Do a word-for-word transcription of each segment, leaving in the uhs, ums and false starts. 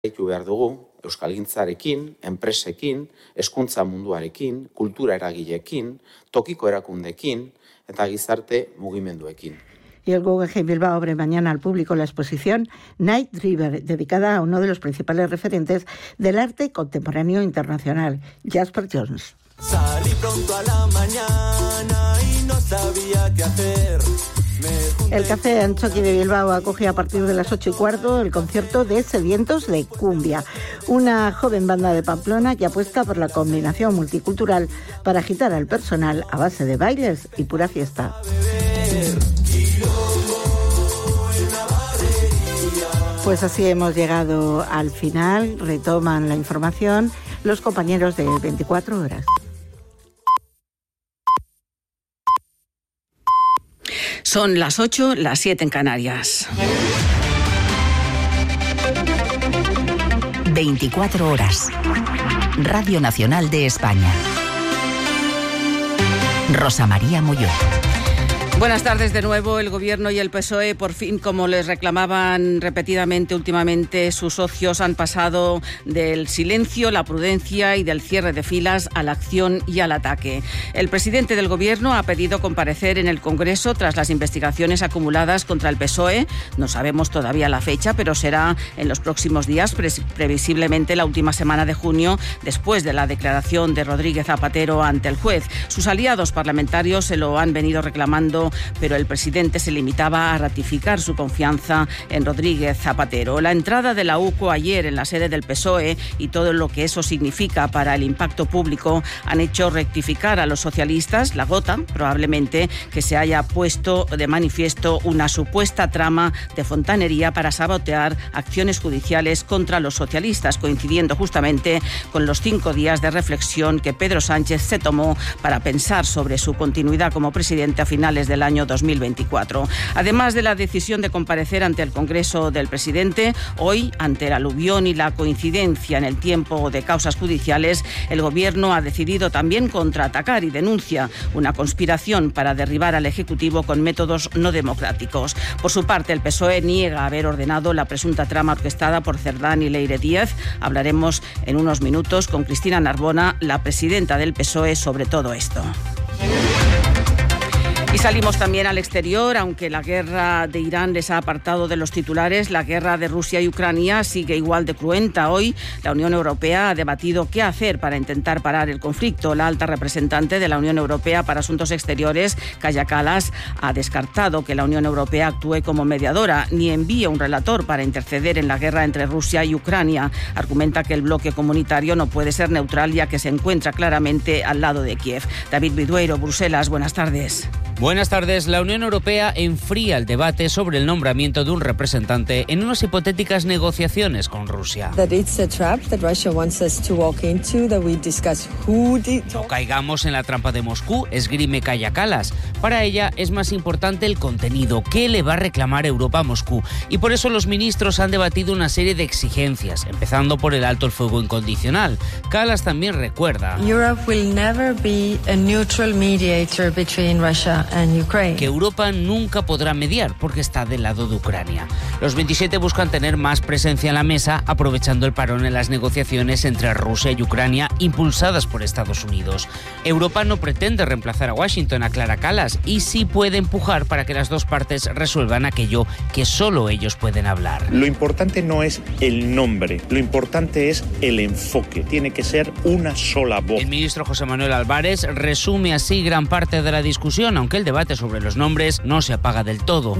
Eitu behar dugu, euskalgintzarekin, enpresekin, hezkuntza munduarekin, kultura eragileekin, tokiko erakundeekin eta gizarte mugimenduekin. Y el Guggenheim Bilbao abre mañana al público la exposición Night River, dedicada a uno de los principales referentes del arte contemporáneo internacional, Jasper Johns. Salí pronto a la mañana y no sabía qué hacer. El Café Anchoqui de Bilbao acoge a partir de las ocho y cuarto el concierto de Sedientos de Cumbia, una joven banda de Pamplona que apuesta por la combinación multicultural para agitar al personal a base de bailes y pura fiesta. Pues así hemos llegado al final. Retoman la información los compañeros de veinticuatro horas. Son las ocho, las siete en Canarias. veinticuatro horas. Radio Nacional de España. Rosa María Molló. Buenas tardes de nuevo. El Gobierno y el P S O E, por fin, como les reclamaban repetidamente últimamente sus socios, han pasado del silencio, la prudencia y del cierre de filas a la acción y al ataque. El presidente del Gobierno ha pedido comparecer en el Congreso tras las investigaciones acumuladas contra el P S O E. No sabemos todavía la fecha, pero será en los próximos días, pre- previsiblemente la última semana de junio, después de la declaración de Rodríguez Zapatero ante el juez. Sus aliados parlamentarios se lo han venido reclamando, pero el presidente se limitaba a ratificar su confianza en Rodríguez Zapatero. La entrada de la U C O ayer en la sede del P S O E y todo lo que eso significa para el impacto público han hecho rectificar a los socialistas, la gota, probablemente, que se haya puesto de manifiesto una supuesta trama de fontanería para sabotear acciones judiciales contra los socialistas, coincidiendo justamente con los cinco días de reflexión que Pedro Sánchez se tomó para pensar sobre su continuidad como presidente a finales del año dos mil veinticuatro. Además de la decisión de comparecer ante el Congreso del presidente, hoy, ante el aluvión y la coincidencia en el tiempo de causas judiciales, el Gobierno ha decidido también contraatacar y denuncia una conspiración para derribar al Ejecutivo con métodos no democráticos. Por su parte, el P S O E niega haber ordenado la presunta trama orquestada por Cerdán y Leire Díez. Hablaremos en unos minutos con Cristina Narbona, la presidenta del P S O E, sobre todo esto. Y salimos también al exterior, aunque la guerra de Irán les ha apartado de los titulares. La guerra de Rusia y Ucrania sigue igual de cruenta. Hoy la Unión Europea ha debatido qué hacer para intentar parar el conflicto. La alta representante de la Unión Europea para Asuntos Exteriores, Kaja Kallas, ha descartado que la Unión Europea actúe como mediadora ni envíe un relator para interceder en la guerra entre Rusia y Ucrania. Argumenta que el bloque comunitario no puede ser neutral, ya que se encuentra claramente al lado de Kiev. David Bidueiro, Bruselas, buenas tardes. Buenas tardes. La Unión Europea enfría el debate sobre el nombramiento de un representante en unas hipotéticas negociaciones con Rusia. No caigamos en la trampa de Moscú, esgrime Kaja Kallas. Para ella es más importante el contenido, qué le va a reclamar Europa a Moscú. Y por eso los ministros han debatido una serie de exigencias, empezando por el alto el fuego incondicional. Kallas también recuerda Europe will never be a neutral mediator between Russia que Europa nunca podrá mediar porque está del lado de Ucrania. Los veintisiete buscan tener más presencia en la mesa, aprovechando el parón en las negociaciones entre Rusia y Ucrania impulsadas por Estados Unidos. Europa no pretende reemplazar a Washington, aclara Kallas, y sí puede empujar para que las dos partes resuelvan aquello que solo ellos pueden hablar. Lo importante no es el nombre, lo importante es el enfoque. Tiene que ser una sola voz. El ministro José Manuel Álvarez resume así gran parte de la discusión, aunque el debate sobre los nombres no se apaga del todo.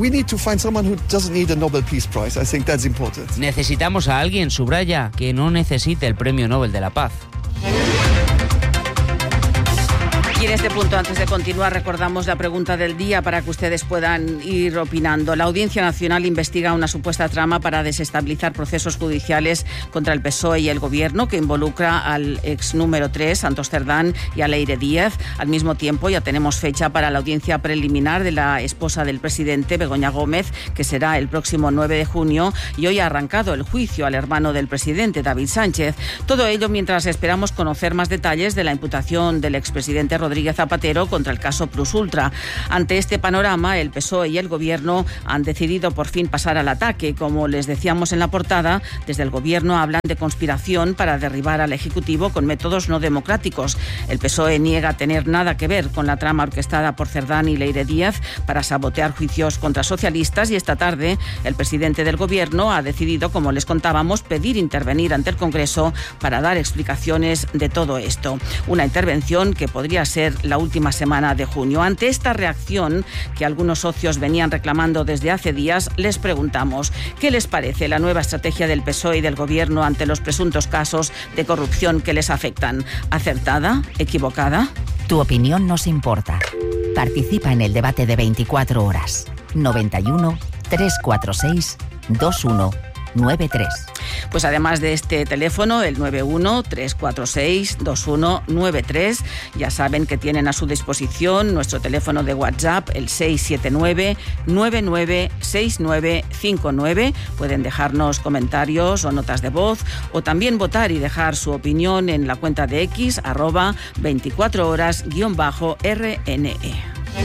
Necesitamos a alguien, subraya, que no necesite el Premio Nobel de la Paz. Y en este punto, antes de continuar, recordamos la pregunta del día para que ustedes puedan ir opinando. La Audiencia Nacional investiga una supuesta trama para desestabilizar procesos judiciales contra el P S O E y el Gobierno, que involucra al ex número tres, Santos Cerdán, y a Leire Díez. Al mismo tiempo, ya tenemos fecha para la audiencia preliminar de la esposa del presidente, Begoña Gómez, que será el próximo nueve de junio, y hoy ha arrancado el juicio al hermano del presidente, David Sánchez. Todo ello mientras esperamos conocer más detalles de la imputación del expresidente Rodríguez Rodríguez Zapatero contra el caso Plus Ultra. Ante este panorama, el P S O E y el Gobierno han decidido por fin pasar al ataque. Como les decíamos en la portada, desde el Gobierno hablan de conspiración para derribar al Ejecutivo con métodos no democráticos. El P S O E niega tener nada que ver con la trama orquestada por Cerdán y Leire Díaz para sabotear juicios contra socialistas, y esta tarde el presidente del Gobierno ha decidido, como les contábamos, pedir intervenir ante el Congreso para dar explicaciones de todo esto. Una intervención que podría ser la última semana de junio. Ante esta reacción que algunos socios venían reclamando desde hace días, les preguntamos ¿qué les parece la nueva estrategia del P S O E y del Gobierno ante los presuntos casos de corrupción que les afectan? ¿Acertada? ¿Equivocada? Tu opinión nos importa. Participa en el debate de veinticuatro horas. noventa y uno, trescientos cuarenta y seis, veintiuno noventa y tres. Pues además de este teléfono, el nueve uno, tres cuatro seis, dos uno nueve tres, ya saben que tienen a su disposición nuestro teléfono de WhatsApp, el seis siete nueve, nueve nueve seis nueve cinco nueve. Pueden dejarnos comentarios o notas de voz, o también votar y dejar su opinión en la cuenta de X, arroba veinticuatro horas guión bajo R N E.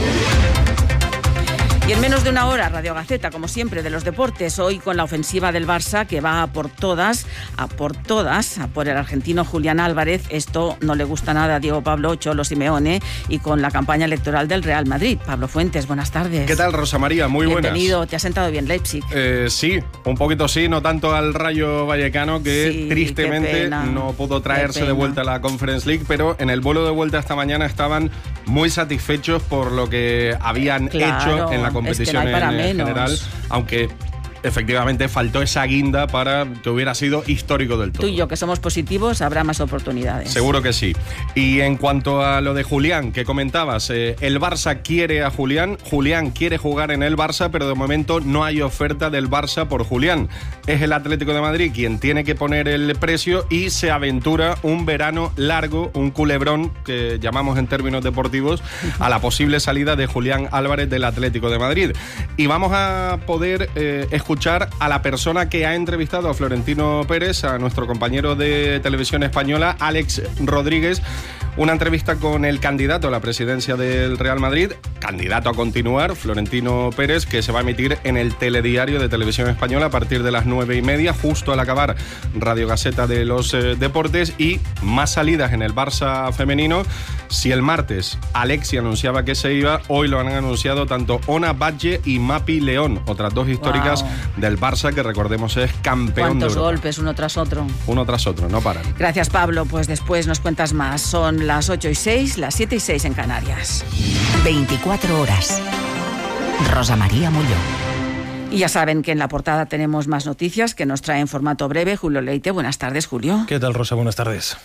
Y en menos de una hora, Radio Gaceta, como siempre, de los deportes. Hoy con la ofensiva del Barça, que va a por todas, a por todas, a por el argentino Julián Álvarez. Esto no le gusta nada a Diego Pablo Cholo Simeone, y con la campaña electoral del Real Madrid. Pablo Fuentes, buenas tardes. ¿Qué tal, Rosa María? Muy buenas. Bienvenido. ¿Te ha sentado bien Leipzig? Eh, sí, un poquito sí, no tanto al Rayo Vallecano, que sí, tristemente no pudo traerse de vuelta a la Conference League, pero en el vuelo de vuelta esta mañana estaban muy satisfechos por lo que habían claro, hecho en la competición es que no hay para en menos. general, aunque efectivamente faltó esa guinda para que hubiera sido histórico del todo. Tú y yo, que somos positivos, habrá más oportunidades. Seguro que sí. Y en cuanto a lo de Julián, que comentabas, eh, el Barça quiere a Julián, Julián quiere jugar en el Barça, pero de momento no hay oferta del Barça por Julián. Es el Atlético de Madrid quien tiene que poner el precio, y se aventura un verano largo, un culebrón, que llamamos en términos deportivos, a la posible salida de Julián Álvarez del Atlético de Madrid. Y vamos a poder eh, escuchar a la persona que ha entrevistado a Florentino Pérez, a nuestro compañero de Televisión Española, Alex Rodríguez. Una entrevista con el candidato a la presidencia del Real Madrid, candidato a continuar, Florentino Pérez, que se va a emitir en el telediario de Televisión Española a partir de las nueve y media, justo al acabar Radio Gaceta de los eh, Deportes. Y más salidas en el Barça femenino. Si el martes Alexia anunciaba que se iba, hoy lo han anunciado tanto Ona Batlle y Mapi León, otras dos históricas wow. del Barça, que recordemos es campeón de Europa. ¿Cuántos golpes uno tras otro? Uno tras otro, no paran. Gracias, Pablo. Pues después nos cuentas más. Son las ocho y seis, las siete y seis en Canarias. veinticuatro horas. Rosa María Mullón. Y ya saben que en la portada tenemos más noticias que nos trae en formato breve Julio Leite. Buenas tardes, Julio. ¿Qué tal, Rosa? Buenas tardes.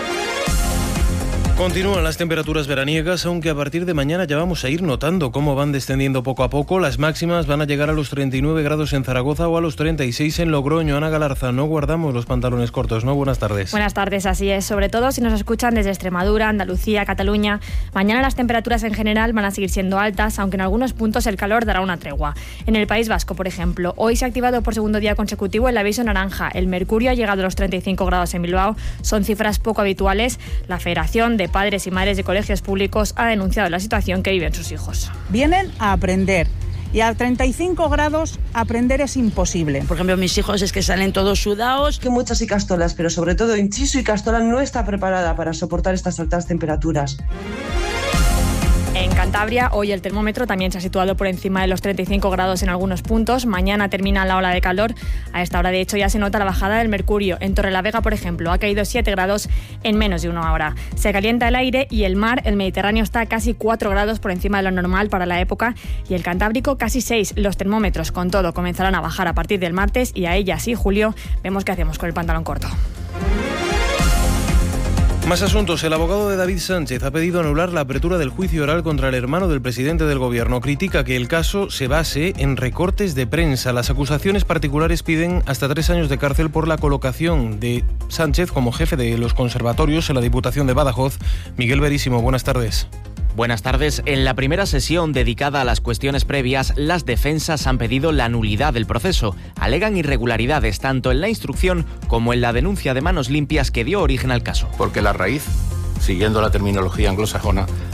Continúan las temperaturas veraniegas, aunque a partir de mañana ya vamos a ir notando cómo van descendiendo poco a poco. Las máximas van a llegar a los treinta y nueve grados en Zaragoza o a los treinta y seis en Logroño. Ana Galarza, no guardamos los pantalones cortos, ¿no? Buenas tardes. Buenas tardes, así es. Sobre todo si nos escuchan desde Extremadura, Andalucía, Cataluña. Mañana las temperaturas en general van a seguir siendo altas, aunque en algunos puntos el calor dará una tregua. En el País Vasco, por ejemplo, hoy se ha activado por segundo día consecutivo el aviso naranja. El mercurio ha llegado a los treinta y cinco grados en Bilbao. Son cifras poco habituales. La Federación de Padres y Madres de Colegios Públicos ha denunciado la situación que viven sus hijos. Vienen a aprender. Y a treinta y cinco grados aprender es imposible. Por ejemplo, mis hijos es que salen todos sudados. Que muchas icastolas, pero sobre todo Inciso y Castola no está preparada para soportar estas altas temperaturas. En Cantabria, hoy el termómetro también se ha situado por encima de los treinta y cinco grados en algunos puntos. Mañana termina la ola de calor. A esta hora, de hecho, ya se nota la bajada del mercurio. En Torrelavega, por ejemplo, ha caído siete grados en menos de una hora. Se calienta el aire y el mar, el Mediterráneo, está a casi cuatro grados por encima de lo normal para la época, y el Cantábrico casi seis. Los termómetros, con todo, comenzarán a bajar a partir del martes, y a ella sí, Julio, vemos qué hacemos con el pantalón corto. Más asuntos. El abogado de David Sánchez ha pedido anular la apertura del juicio oral contra el hermano del presidente del Gobierno. Critica que el caso se base en recortes de prensa. Las acusaciones particulares piden hasta tres años de cárcel por la colocación de Sánchez como jefe de los conservatorios en la Diputación de Badajoz. Miguel Verísimo, buenas tardes. Buenas tardes. En la primera sesión dedicada a las cuestiones previas, las defensas han pedido la nulidad del proceso. Alegan irregularidades tanto en la instrucción como en la denuncia de manos limpias que dio origen al caso. Porque la raíz, siguiendo la terminología anglosajona,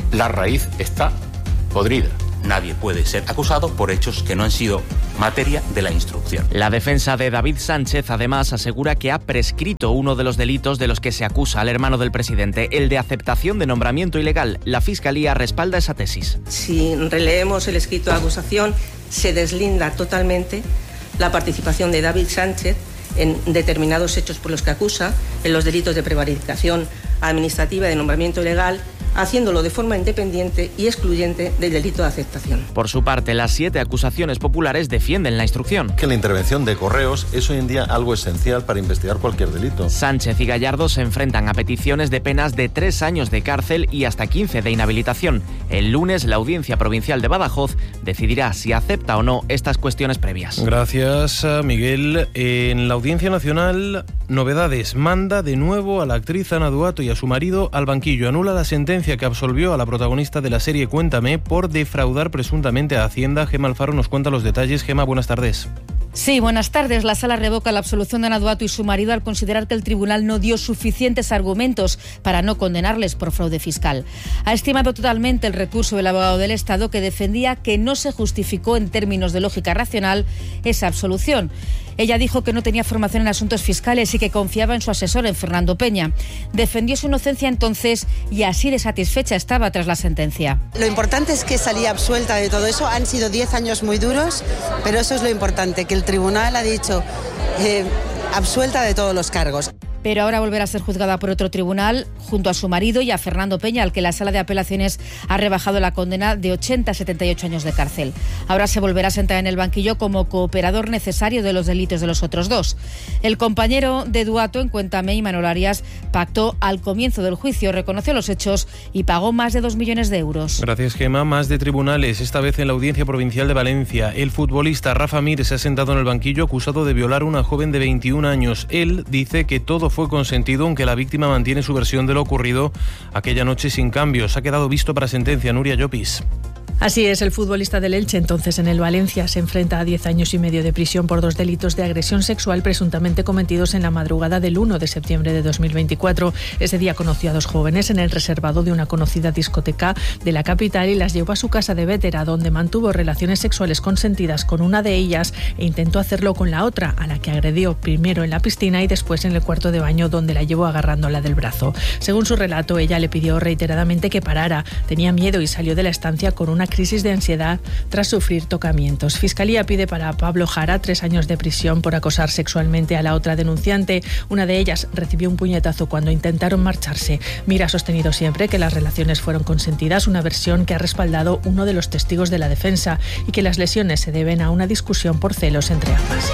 la raíz está podrida. Nadie puede ser acusado por hechos que no han sido materia de la instrucción. La defensa de David Sánchez además asegura que ha prescrito uno de los delitos de los que se acusa al hermano del presidente, el de aceptación de nombramiento ilegal. La Fiscalía respalda esa tesis. Si releemos el escrito de acusación, se deslinda totalmente la participación de David Sánchez en determinados hechos por los que acusa, en los delitos de prevaricación administrativa y de nombramiento ilegal, haciéndolo de forma independiente y excluyente del delito de aceptación. Por su parte, las siete acusaciones populares defienden la instrucción. Que la intervención de Correos es hoy en día algo esencial para investigar cualquier delito. Sánchez y Gallardo se enfrentan a peticiones de penas de tres años de cárcel y hasta quince de inhabilitación. El lunes, la Audiencia Provincial de Badajoz decidirá si acepta o no estas cuestiones previas. Gracias, Miguel. En la Audiencia Nacional, novedades. Manda de nuevo a la actriz Ana Duato y a su marido al banquillo. Anula la sentencia que absolvió a la protagonista de la serie Cuéntame por defraudar presuntamente a Hacienda. Gema Alfaro nos cuenta los detalles. Gema, buenas tardes. Sí, buenas tardes. La Sala revoca la absolución de Ana Duato y su marido al considerar que el tribunal no dio suficientes argumentos para no condenarles por fraude fiscal. Ha estimado totalmente el recurso del abogado del Estado, que defendía que no se justificó en términos de lógica racional esa absolución. Ella dijo que no tenía formación en asuntos fiscales y que confiaba en su asesor, en Fernando Peña. Defendió su inocencia entonces y así de satisfecha estaba tras la sentencia. Lo importante es que salía absuelta de todo eso. Han sido diez años muy duros, pero eso es lo importante, que el tribunal ha dicho eh, absuelta de todos los cargos. Pero ahora volverá a ser juzgada por otro tribunal junto a su marido y a Fernando Peña, al que la Sala de Apelaciones ha rebajado la condena de ochenta a setenta y ocho años de cárcel. Ahora se volverá a sentar en el banquillo como cooperador necesario de los delitos de los otros dos. El compañero de Duato en Cuéntame, Imanol Arias, pactó al comienzo del juicio, reconoció los hechos y pagó más de dos millones de euros. Gracias, Gema. Más de tribunales, esta vez en la Audiencia Provincial de Valencia. El futbolista Rafa Mir se ha sentado en el banquillo acusado de violar a una joven de veintiún años. Él dice que todo fue consentido, aunque la víctima mantiene su versión de lo ocurrido aquella noche sin cambios. Ha quedado visto para sentencia. Nuria Llopis. Así es, el futbolista del Elche, entonces en el Valencia, se enfrenta a diez años y medio de prisión por dos delitos de agresión sexual presuntamente cometidos en la madrugada del uno de septiembre de dos mil veinticuatro. Ese día conoció a dos jóvenes en el reservado de una conocida discoteca de la capital y las llevó a su casa de Vétera, donde mantuvo relaciones sexuales consentidas con una de ellas e intentó hacerlo con la otra, a la que agredió primero en la piscina y después en el cuarto de baño, donde la llevó agarrándola del brazo. Según su relato, ella le pidió reiteradamente que parara. Tenía miedo y salió de la estancia con una crisis de ansiedad tras sufrir tocamientos. Fiscalía pide para Pablo Jara tres años de prisión por acosar sexualmente a la otra denunciante. Una de ellas recibió un puñetazo cuando intentaron marcharse. Mir ha sostenido siempre que las relaciones fueron consentidas, una versión que ha respaldado uno de los testigos de la defensa, y que las lesiones se deben a una discusión por celos entre ambas.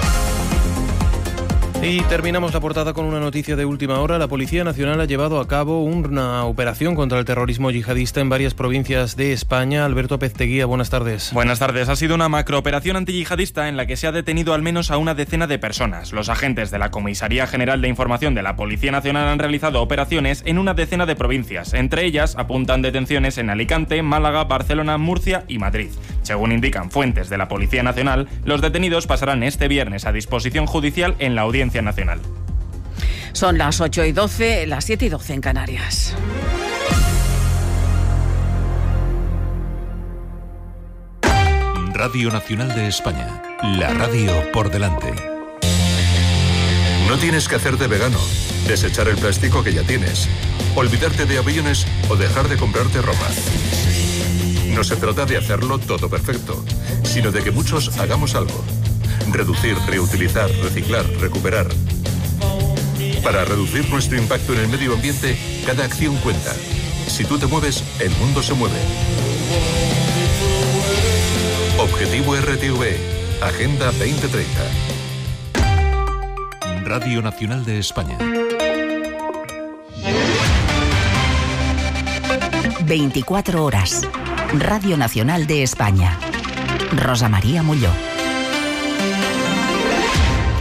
Y terminamos la portada con una noticia de última hora. La Policía Nacional ha llevado a cabo una operación contra el terrorismo yihadista en varias provincias de España. Alberto Pezteguía, buenas tardes. Buenas tardes. Ha sido una macrooperación antiyihadista en la que se ha detenido al menos a una decena de personas. Los agentes de la Comisaría General de Información de la Policía Nacional han realizado operaciones en una decena de provincias. Entre ellas apuntan detenciones en Alicante, Málaga, Barcelona, Murcia y Madrid. Según indican fuentes de la Policía Nacional, los detenidos pasarán este viernes a disposición judicial en la Audiencia Nacional. Son las ocho y doce, las siete y doce en Canarias. Radio Nacional de España, la radio por delante. No tienes que hacerte vegano, desechar el plástico que ya tienes, olvidarte de aviones o dejar de comprarte ropa. No se trata de hacerlo todo perfecto, sino de que muchos hagamos algo. Reducir, reutilizar, reciclar, recuperar. Para reducir nuestro impacto en el medio ambiente, cada acción cuenta. Si tú te mueves, el mundo se mueve. Objetivo R T V, Agenda veinte treinta. Radio Nacional de España. veinticuatro horas. Radio Nacional de España. Rosa María Molló.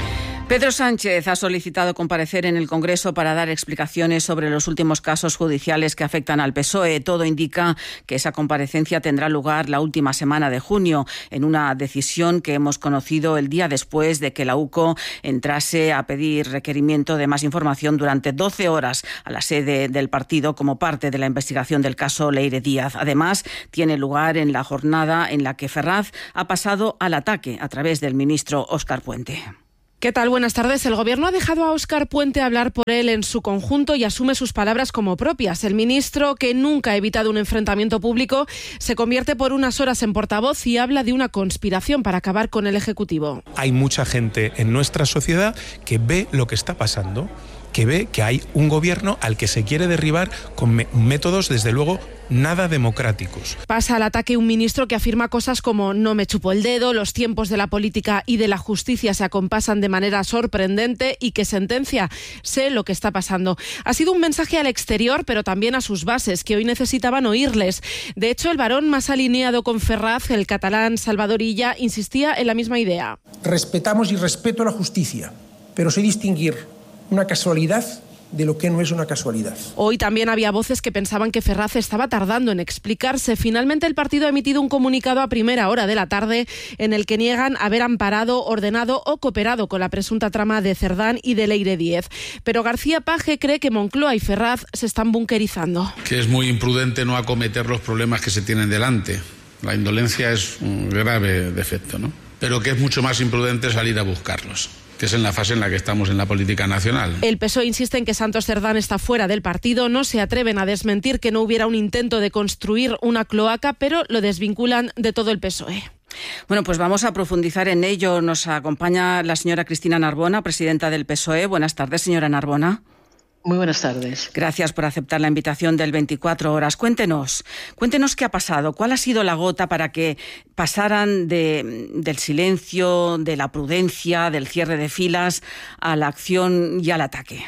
Pedro Sánchez ha solicitado comparecer en el Congreso para dar explicaciones sobre los últimos casos judiciales que afectan al P S O E. Todo indica que esa comparecencia tendrá lugar la última semana de junio, en una decisión que hemos conocido el día después de que la U C O entrase a pedir requerimiento de más información durante doce horas a la sede del partido como parte de la investigación del caso Leire Díaz. Además, tiene lugar en la jornada en la que Ferraz ha pasado al ataque a través del ministro Óscar Puente. ¿Qué tal? Buenas tardes. El Gobierno ha dejado a Óscar Puente hablar por él en su conjunto y asume sus palabras como propias. El ministro, que nunca ha evitado un enfrentamiento público, se convierte por unas horas en portavoz y habla de una conspiración para acabar con el Ejecutivo. Hay mucha gente en nuestra sociedad que ve lo que está pasando, que ve que hay un gobierno al que se quiere derribar con me- métodos, desde luego, nada democráticos. Pasa al ataque un ministro que afirma cosas como no me chupo el dedo, los tiempos de la política y de la justicia se acompasan de manera sorprendente y que sentencia, sé lo que está pasando. Ha sido un mensaje al exterior, pero también a sus bases, que hoy necesitaban oírles. De hecho, el varón más alineado con Ferraz, el catalán Salvador Illa, insistía en la misma idea. Respetamos y respeto la justicia, pero sé distinguir una casualidad de lo que no es una casualidad. Hoy también había voces que pensaban que Ferraz estaba tardando en explicarse. Finalmente el partido ha emitido un comunicado a primera hora de la tarde en el que niegan haber amparado, ordenado o cooperado con la presunta trama de Cerdán y de Leire Díez. Pero García Page cree que Moncloa y Ferraz se están bunkerizando. Que es muy imprudente no acometer los problemas que se tienen delante. La indolencia es un grave defecto, ¿no? Pero que es mucho más imprudente salir a buscarlos, que es en la fase en la que estamos en la política nacional. El P S O E insiste en que Santos Cerdán está fuera del partido, no se atreven a desmentir que no hubiera un intento de construir una cloaca, pero lo desvinculan de todo el P S O E. Bueno, pues vamos a profundizar en ello. Nos acompaña la señora Cristina Narbona, presidenta del P S O E. Buenas tardes, señora Narbona. Muy buenas tardes. Gracias por aceptar la invitación del veinticuatro horas. Cuéntenos, cuéntenos qué ha pasado, cuál ha sido la gota para que pasaran de, del silencio, de la prudencia, del cierre de filas, a la acción y al ataque.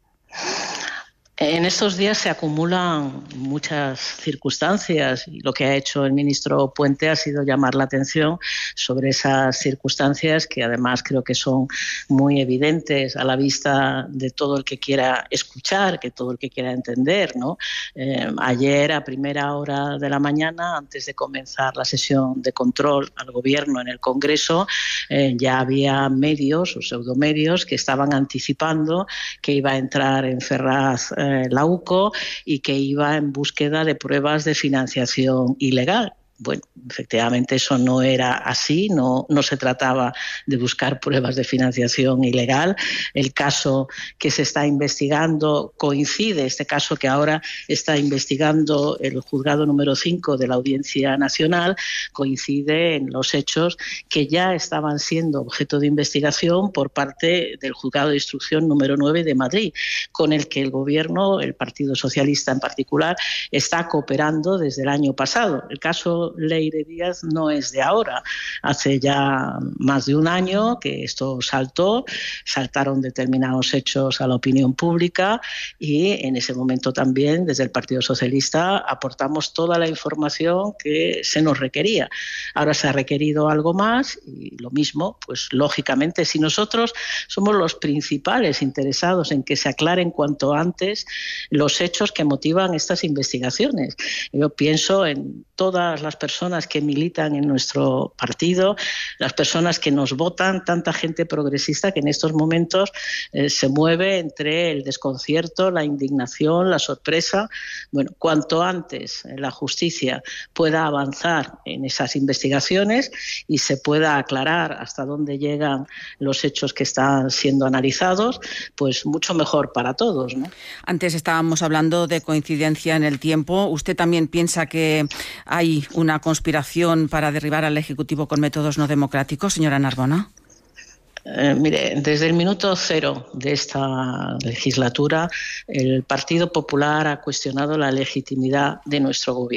En estos días se acumulan muchas circunstancias y lo que ha hecho el ministro Puente ha sido llamar la atención sobre esas circunstancias que además creo que son muy evidentes a la vista de todo el que quiera escuchar, que todo el que quiera entender, ¿no? Eh, ayer a primera hora de la mañana, antes de comenzar la sesión de control al Gobierno en el Congreso, eh, ya había medios o pseudomedios que estaban anticipando que iba a entrar en Ferraz eh, la U C O y que iba en búsqueda de pruebas de financiación ilegal. Bueno, efectivamente eso no era así, no, no se trataba de buscar pruebas de financiación ilegal. El caso que se está investigando coincide, este caso que ahora está investigando el juzgado número cinco de la Audiencia Nacional, coincide en los hechos que ya estaban siendo objeto de investigación por parte del juzgado de instrucción número nueve de Madrid, con el que el Gobierno, el Partido Socialista en particular, está cooperando desde el año pasado. El caso Leire Díaz no es de ahora. Hace ya más de un año que esto saltó, saltaron determinados hechos a la opinión pública y en ese momento también desde el Partido Socialista aportamos toda la información que se nos requería. Ahora se ha requerido algo más y lo mismo, pues lógicamente si nosotros somos los principales interesados en que se aclaren cuanto antes los hechos que motivan estas investigaciones. Yo pienso en todas las personas que militan en nuestro partido, las personas que nos votan, tanta gente progresista que en estos momentos eh, se mueve entre el desconcierto, la indignación, la sorpresa. Bueno, cuanto antes la justicia pueda avanzar en esas investigaciones y se pueda aclarar hasta dónde llegan los hechos que están siendo analizados, pues mucho mejor para todos, ¿no? Antes estábamos hablando de coincidencia en el tiempo. ¿Usted también piensa que hay una conspiración para derribar al Ejecutivo con métodos no democráticos, señora Narbona? Eh, mire, desde el minuto cero de esta legislatura, el Partido Popular ha cuestionado la legitimidad de nuestro Gobierno.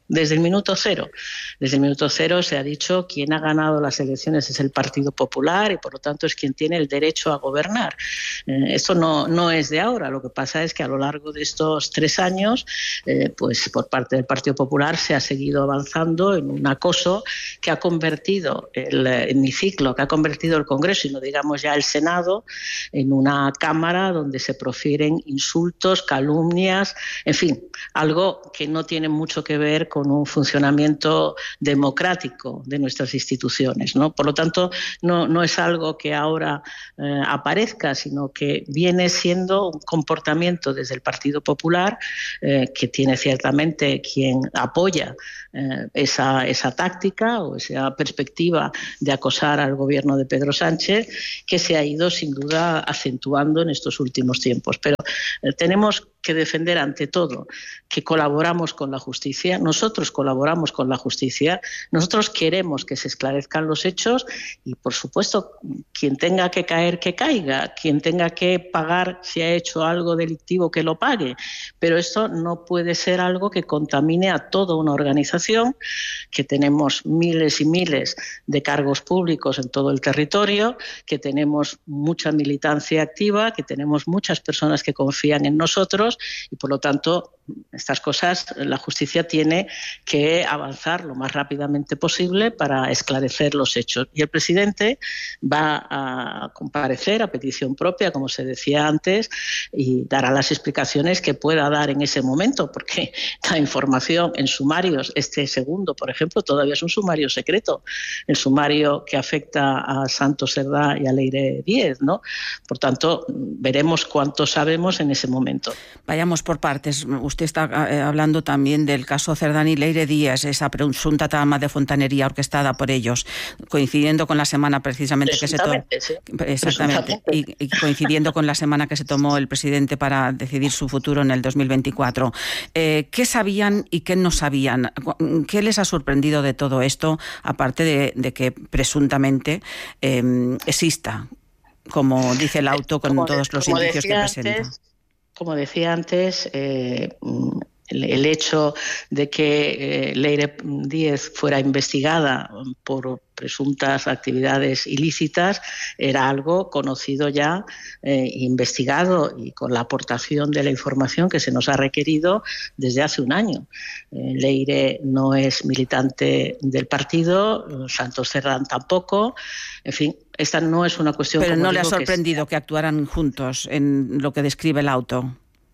desde el minuto cero. Desde el minuto cero se ha dicho quien ha ganado las elecciones es el Partido Popular y por lo tanto es quien tiene el derecho a gobernar. Eh, esto no, no es de ahora, lo que pasa es que a lo largo de estos tres años, eh, pues por parte del Partido Popular se ha seguido avanzando en un acoso que ha convertido el hemiciclo, que ha convertido el Congreso y no digamos ya el Senado, en una cámara donde se profieren insultos, calumnias, en fin, algo que no tiene mucho que ver con un funcionamiento democrático de nuestras instituciones, ¿no? Por lo tanto, no, no es algo que ahora eh, aparezca, sino que viene siendo un comportamiento desde el Partido Popular eh, que tiene ciertamente quien apoya eh, esa, esa táctica o esa perspectiva de acosar al gobierno de Pedro Sánchez, que se ha ido sin duda acentuando en estos últimos tiempos. Pero eh, tenemos que defender ante todo que colaboramos con la justicia. Nosotros colaboramos con la justicia, nosotros queremos que se esclarezcan los hechos y, por supuesto, quien tenga que caer, que caiga, quien tenga que pagar si ha hecho algo delictivo, que lo pague. Pero esto no puede ser algo que contamine a toda una organización, que tenemos miles y miles de cargos públicos en todo el territorio, que tenemos mucha militancia activa, que tenemos muchas personas que confían en nosotros y, por lo tanto, estas cosas la justicia tiene que avanzar lo más rápidamente posible para esclarecer los hechos. Y el presidente va a comparecer a petición propia, como se decía antes, y dará las explicaciones que pueda dar en ese momento, porque la información en sumarios, este segundo, por ejemplo, todavía es un sumario secreto, el sumario que afecta a Santos Cerdá y a Leire Díez, ¿no? Por tanto, veremos cuánto sabemos en ese momento. Vayamos por partes. Usted está hablando también del caso Cerdán y Leire Díez, esa presunta trama de fontanería orquestada por ellos, coincidiendo con la semana precisamente que se tomó. Sí. Exactamente. Y, y coincidiendo con la semana que se tomó el presidente para decidir su futuro en el dos mil veinticuatro. Eh, ¿Qué sabían y qué no sabían? ¿Qué les ha sorprendido de todo esto, aparte de, de que presuntamente eh, exista, como dice el auto, con como todos de, los indicios que presenta? Antes, como decía antes, eh, el, el hecho de que eh, Leire Díez fuera investigada por presuntas actividades ilícitas era algo conocido ya, eh, investigado y con la aportación de la información que se nos ha requerido desde hace un año. Eh, Leire no es militante del partido, Santos Cerdán tampoco, en fin. Esta no es una cuestión... Pero como no digo, le ha sorprendido que, que actuaran juntos en lo que describe el auto.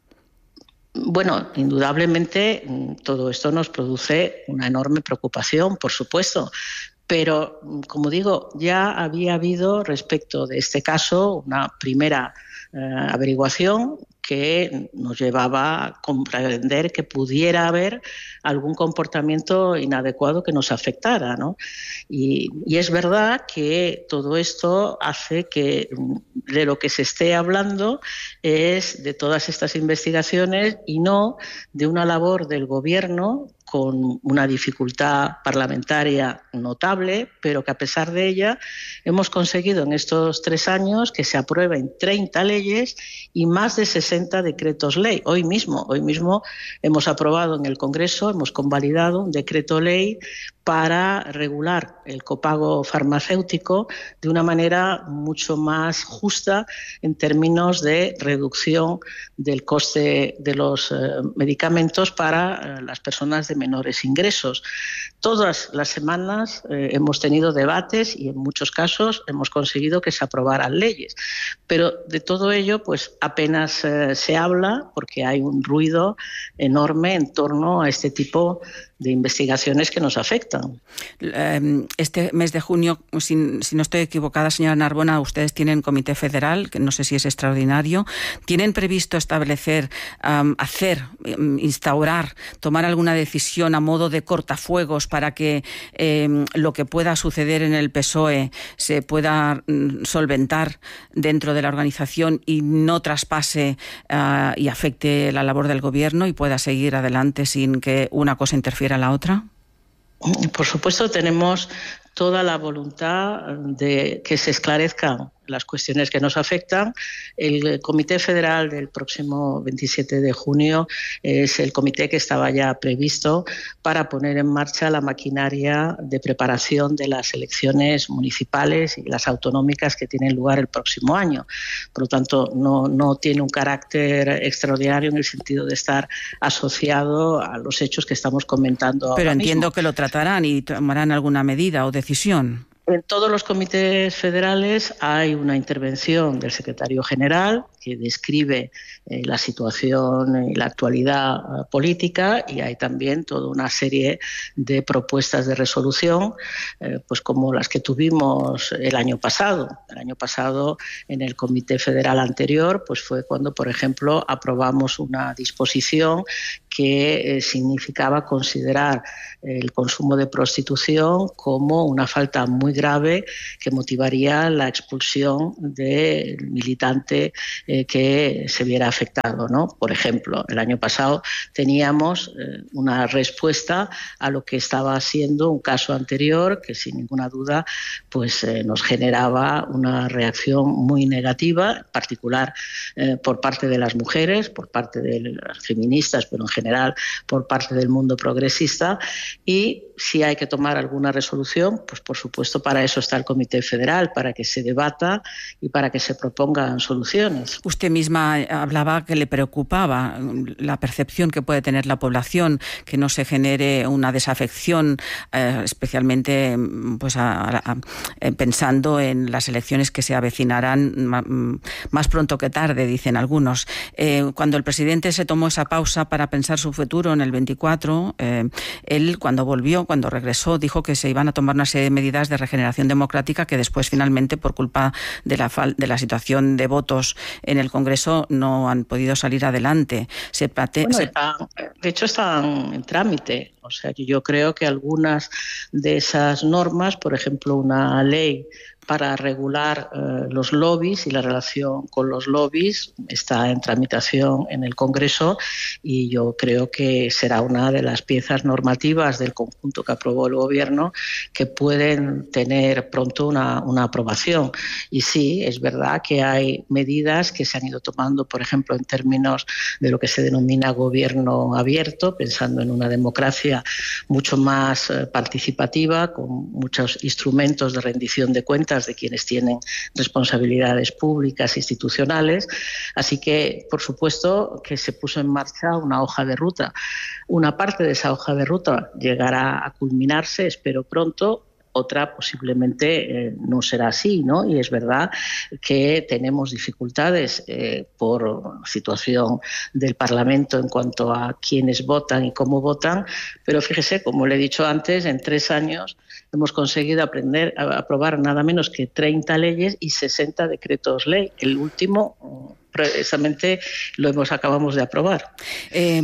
Bueno, indudablemente todo esto nos produce una enorme preocupación, por supuesto. Pero, como digo, ya había habido respecto de este caso una primera eh, averiguación que nos llevaba a comprender que pudiera haber algún comportamiento inadecuado que nos afectara, ¿no? Y, y es verdad que todo esto hace que de lo que se esté hablando es de todas estas investigaciones y no de una labor del Gobierno con una dificultad parlamentaria notable, pero que a pesar de ella hemos conseguido en estos tres años que se aprueben treinta leyes y más de sesenta decretos ley. Hoy mismo, hoy mismo hemos aprobado en el Congreso, hemos convalidado un decreto ley para regular el copago farmacéutico de una manera mucho más justa en términos de reducción del coste de los eh, medicamentos para eh, las personas de menores ingresos. Todas las semanas eh, hemos tenido debates y en muchos casos hemos conseguido que se aprobaran leyes. Pero de todo ello pues apenas eh, se habla porque hay un ruido enorme en torno a este tipo de investigaciones que nos afectan. Este mes de junio, si, si no estoy equivocada, señora Narbona, ustedes tienen comité federal, que no sé si es extraordinario. ¿Tienen previsto establecer, um, hacer, instaurar, tomar alguna decisión a modo de cortafuegos para que eh, lo que pueda suceder en el P S O E se pueda mm, solventar dentro de la organización y no traspase uh, y afecte la labor del Gobierno y pueda seguir adelante sin que una cosa interfiera en la otra? Por supuesto, tenemos toda la voluntad de que se esclarezcan las cuestiones que nos afectan. El Comité Federal del próximo veintisiete de junio es el comité que estaba ya previsto para poner en marcha la maquinaria de preparación de las elecciones municipales y las autonómicas que tienen lugar el próximo año. Por lo tanto, no, no tiene un carácter extraordinario en el sentido de estar asociado a los hechos que estamos comentando ahora Pero entiendo mismo. que lo tratarán y tomarán alguna medida o decisión. En todos los comités federales hay una intervención del secretario general que describe eh, la situación y la actualidad uh, política, y hay también toda una serie de propuestas de resolución, eh, pues como las que tuvimos el año pasado. El año pasado, en el comité federal anterior, pues fue cuando, por ejemplo, aprobamos una disposición que eh, significaba considerar el consumo de prostitución como una falta muy grave que motivaría la expulsión del militante eh, que se viera afectado, ¿no? Por ejemplo, el año pasado teníamos eh, una respuesta a lo que estaba siendo un caso anterior que, sin ninguna duda, pues eh, nos generaba una reacción muy negativa, en particular eh, por parte de las mujeres, por parte de las feministas, pero en general por parte del mundo progresista. Y si hay que tomar alguna resolución, pues por supuesto para eso está el Comité Federal, para que se debata y para que se propongan soluciones. Usted misma hablaba que le preocupaba la percepción que puede tener la población, que no se genere una desafección, eh, especialmente pues a, a, a, pensando en las elecciones que se avecinarán ma, más pronto que tarde, dicen algunos. Eh, cuando el presidente se tomó esa pausa para pensar su futuro en el veinticuatro, eh, él cuando volvió, cuando regresó, dijo que se iban a tomar una serie de medidas de regeneración democrática que después finalmente, por culpa de la, fal- de la situación de votos en el Congreso, no han podido salir adelante. Se plate- bueno, se... están, de hecho, están en trámite. O sea, yo creo que algunas de esas normas, por ejemplo, una ley para regular eh, los lobbies y la relación con los lobbies, está en tramitación en el Congreso, y yo creo que será una de las piezas normativas del conjunto que aprobó el Gobierno que pueden tener pronto una, una aprobación. Y sí, es verdad que hay medidas que se han ido tomando, por ejemplo, en términos de lo que se denomina gobierno abierto, pensando en una democracia mucho más eh, participativa, con muchos instrumentos de rendición de cuentas de quienes tienen responsabilidades públicas, institucionales. Así que, por supuesto, que se puso en marcha una hoja de ruta. Una parte de esa hoja de ruta llegará a culminarse, espero pronto. Otra posiblemente eh, no será así, ¿no? Y es verdad que tenemos dificultades eh, por situación del Parlamento en cuanto a quiénes votan y cómo votan, pero fíjese, como le he dicho antes, en tres años hemos conseguido aprender a aprobar nada menos que treinta leyes y sesenta decretos ley. El último precisamente lo hemos acabamos de aprobar. Eh,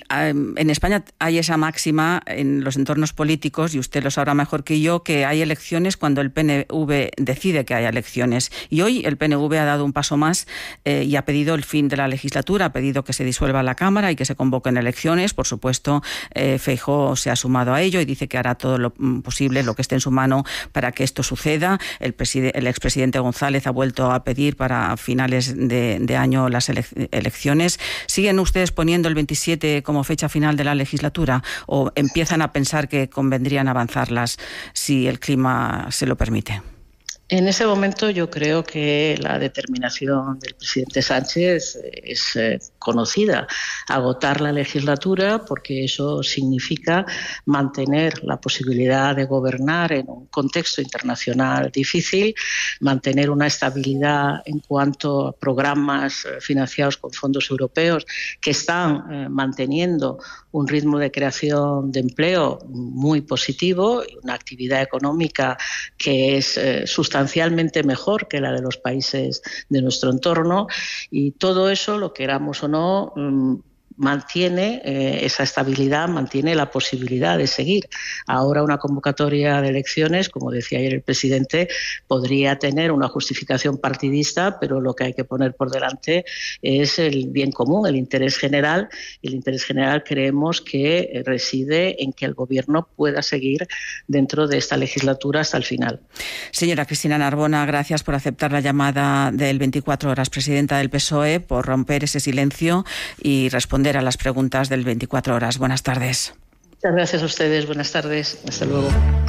en España hay esa máxima en los entornos políticos, y usted lo sabrá mejor que yo, que hay elecciones cuando el P N V decide que haya elecciones. Y hoy el P N V ha dado un paso más eh, y ha pedido el fin de la legislatura, ha pedido que se disuelva la Cámara y que se convoquen elecciones. Por supuesto, eh, Feijóo se ha sumado a ello y dice que hará todo lo posible, lo que esté en su mano, para que esto suceda. El, preside- el expresidente González ha vuelto a pedir para finales de, de año las ele- elecciones. ¿Siguen ustedes poniendo el veintisiete como fecha final de la legislatura o empiezan a pensar que convendrían avanzarlas si el clima se lo permite? En ese momento yo creo que la determinación del presidente Sánchez es eh, conocida, agotar la legislatura, porque eso significa mantener la posibilidad de gobernar en un contexto internacional difícil, mantener una estabilidad en cuanto a programas financiados con fondos europeos que están eh, manteniendo un ritmo de creación de empleo muy positivo y una actividad económica que es eh, sustancialmente mejor que la de los países de nuestro entorno, y todo eso, lo queramos o no, mantiene eh, esa estabilidad, mantiene la posibilidad de seguir. Ahora una convocatoria de elecciones, como decía ayer el presidente, podría tener una justificación partidista, pero lo que hay que poner por delante es el bien común, el interés general. Y el interés general creemos que reside en que el Gobierno pueda seguir dentro de esta legislatura hasta el final. Señora Cristina Narbona, gracias por aceptar la llamada del veinticuatro horas, presidenta del P S O E, por romper ese silencio y responder a las preguntas del veinticuatro horas. Buenas tardes. Muchas gracias a ustedes. Buenas tardes. Hasta luego.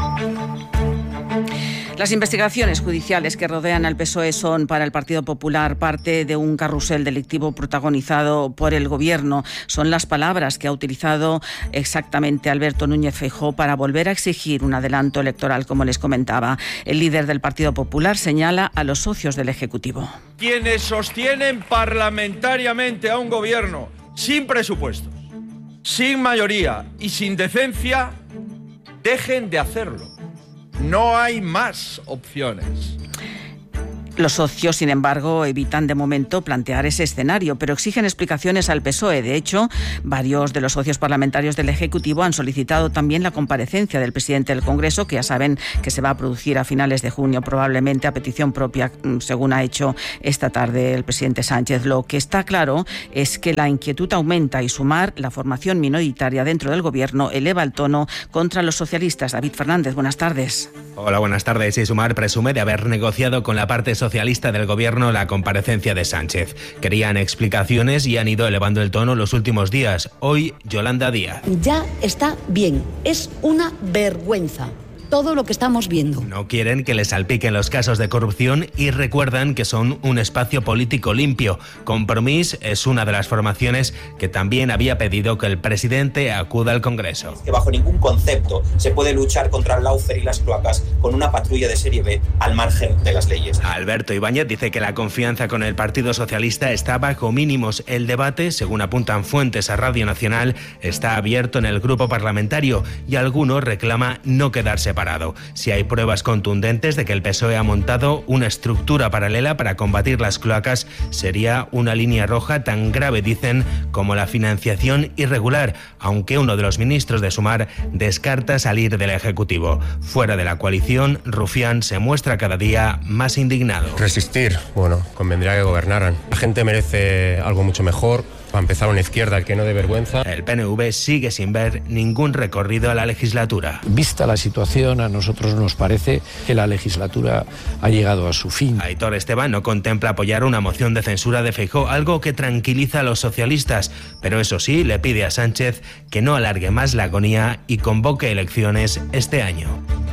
Las investigaciones judiciales que rodean al P S O E son para el Partido Popular parte de un carrusel delictivo protagonizado por el Gobierno. Son las palabras que ha utilizado exactamente Alberto Núñez Feijóo para volver a exigir un adelanto electoral, como les comentaba. El líder del Partido Popular señala a los socios del Ejecutivo. Quienes sostienen parlamentariamente a un Gobierno sin presupuestos, sin mayoría y sin decencia, dejen de hacerlo. No hay más opciones. Los socios, sin embargo, evitan de momento plantear ese escenario, pero exigen explicaciones al P S O E. De hecho, varios de los socios parlamentarios del Ejecutivo han solicitado también la comparecencia del presidente del Congreso, que ya saben que se va a producir a finales de junio, probablemente a petición propia, según ha hecho esta tarde el presidente Sánchez. Lo que está claro es que la inquietud aumenta y Sumar, la formación minoritaria dentro del Gobierno, eleva el tono contra los socialistas. David Fernández, buenas tardes. Hola, buenas tardes. Y Sumar presume de haber negociado con la parte socialista del Gobierno la comparecencia de Sánchez. Querían explicaciones y han ido elevando el tono los últimos días. Hoy, Yolanda Díaz. Ya está bien. Es una vergüenza todo lo que estamos viendo. No quieren que les salpiquen los casos de corrupción y recuerdan que son un espacio político limpio. Compromís es una de las formaciones que también había pedido que el presidente acuda al Congreso. Que bajo ningún concepto se puede luchar contra el lawfare y las cloacas con una patrulla de serie B al margen de las leyes. Alberto Ibáñez dice que la confianza con el Partido Socialista está bajo mínimos. El debate, según apuntan fuentes a Radio Nacional, está abierto en el grupo parlamentario y alguno reclama no quedarse parado. Si hay pruebas contundentes de que el P S O E ha montado una estructura paralela para combatir las cloacas, sería una línea roja tan grave, dicen, como la financiación irregular, aunque uno de los ministros de Sumar descarta salir del Ejecutivo. Fuera de la coalición, Rufián se muestra cada día más indignado. Resistir, bueno, convendría que gobernaran. La gente merece algo mucho mejor. Para empezar, una izquierda que no dé vergüenza. El P N V sigue sin ver ningún recorrido a la legislatura. Vista la situación, a nosotros nos parece que la legislatura ha llegado a su fin. Aitor Esteban no contempla apoyar una moción de censura de Feijóo, algo que tranquiliza a los socialistas, pero eso sí, le pide a Sánchez que no alargue más la agonía y convoque elecciones este año.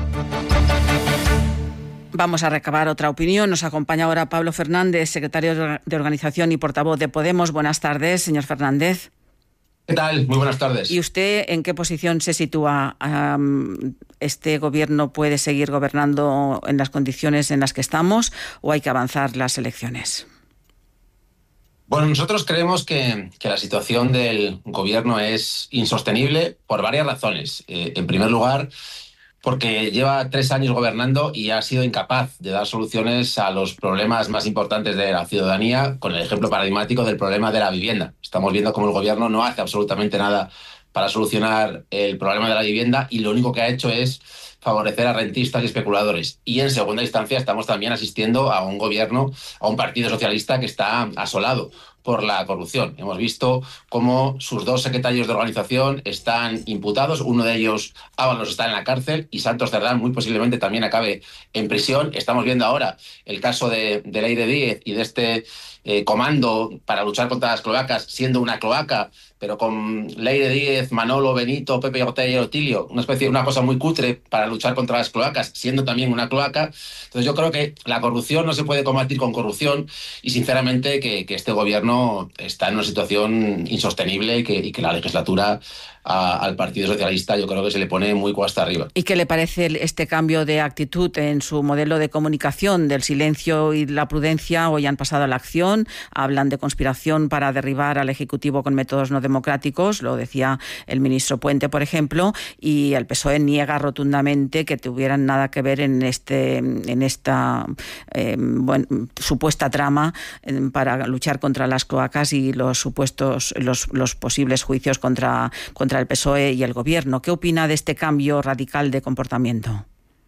Vamos a recabar otra opinión. Nos acompaña ahora Pablo Fernández, secretario de Organización y portavoz de Podemos. Buenas tardes, señor Fernández. ¿Qué tal? Muy buenas tardes. ¿Y usted en qué posición se sitúa? Um, ¿Este gobierno puede seguir gobernando en las condiciones en las que estamos o hay que avanzar las elecciones? Bueno, nosotros creemos que, que la situación del gobierno es insostenible por varias razones. Eh, en primer lugar, porque lleva tres años gobernando y ha sido incapaz de dar soluciones a los problemas más importantes de la ciudadanía, con el ejemplo paradigmático del problema de la vivienda. Estamos viendo cómo el gobierno no hace absolutamente nada para solucionar el problema de la vivienda y lo único que ha hecho es favorecer a rentistas y especuladores. Y en segunda instancia estamos también asistiendo a un gobierno, a un partido socialista que está asolado por la corrupción. Hemos visto cómo sus dos secretarios de organización están imputados, uno de ellos, Ábalos, está en la cárcel y Santos Cerdán muy posiblemente también acabe en prisión. Estamos viendo ahora el caso de, de Leire Díez y de este eh, comando para luchar contra las cloacas, siendo una cloaca, pero con Leire Díez, Manolo, Benito, Pepe Ortega y Otilio, una especie, una cosa muy cutre para luchar contra las cloacas, siendo también una cloaca. Entonces yo creo que la corrupción no se puede combatir con corrupción y sinceramente que, que este gobierno está en una situación insostenible y que, y que la legislatura a, al Partido Socialista yo creo que se le pone muy cuesta arriba. ¿Y qué le parece este cambio de actitud en su modelo de comunicación? Del silencio y la prudencia hoy han pasado a la acción, hablan de conspiración para derribar al Ejecutivo con métodos no democráticos, lo decía el ministro Puente, por ejemplo, y el P S O E niega rotundamente que tuvieran nada que ver en este en esta eh, bueno, supuesta trama eh, para luchar contra las las cloacas y los supuestos, los, los posibles juicios contra, contra el P S O E y el Gobierno. ¿Qué opina de este cambio radical de comportamiento?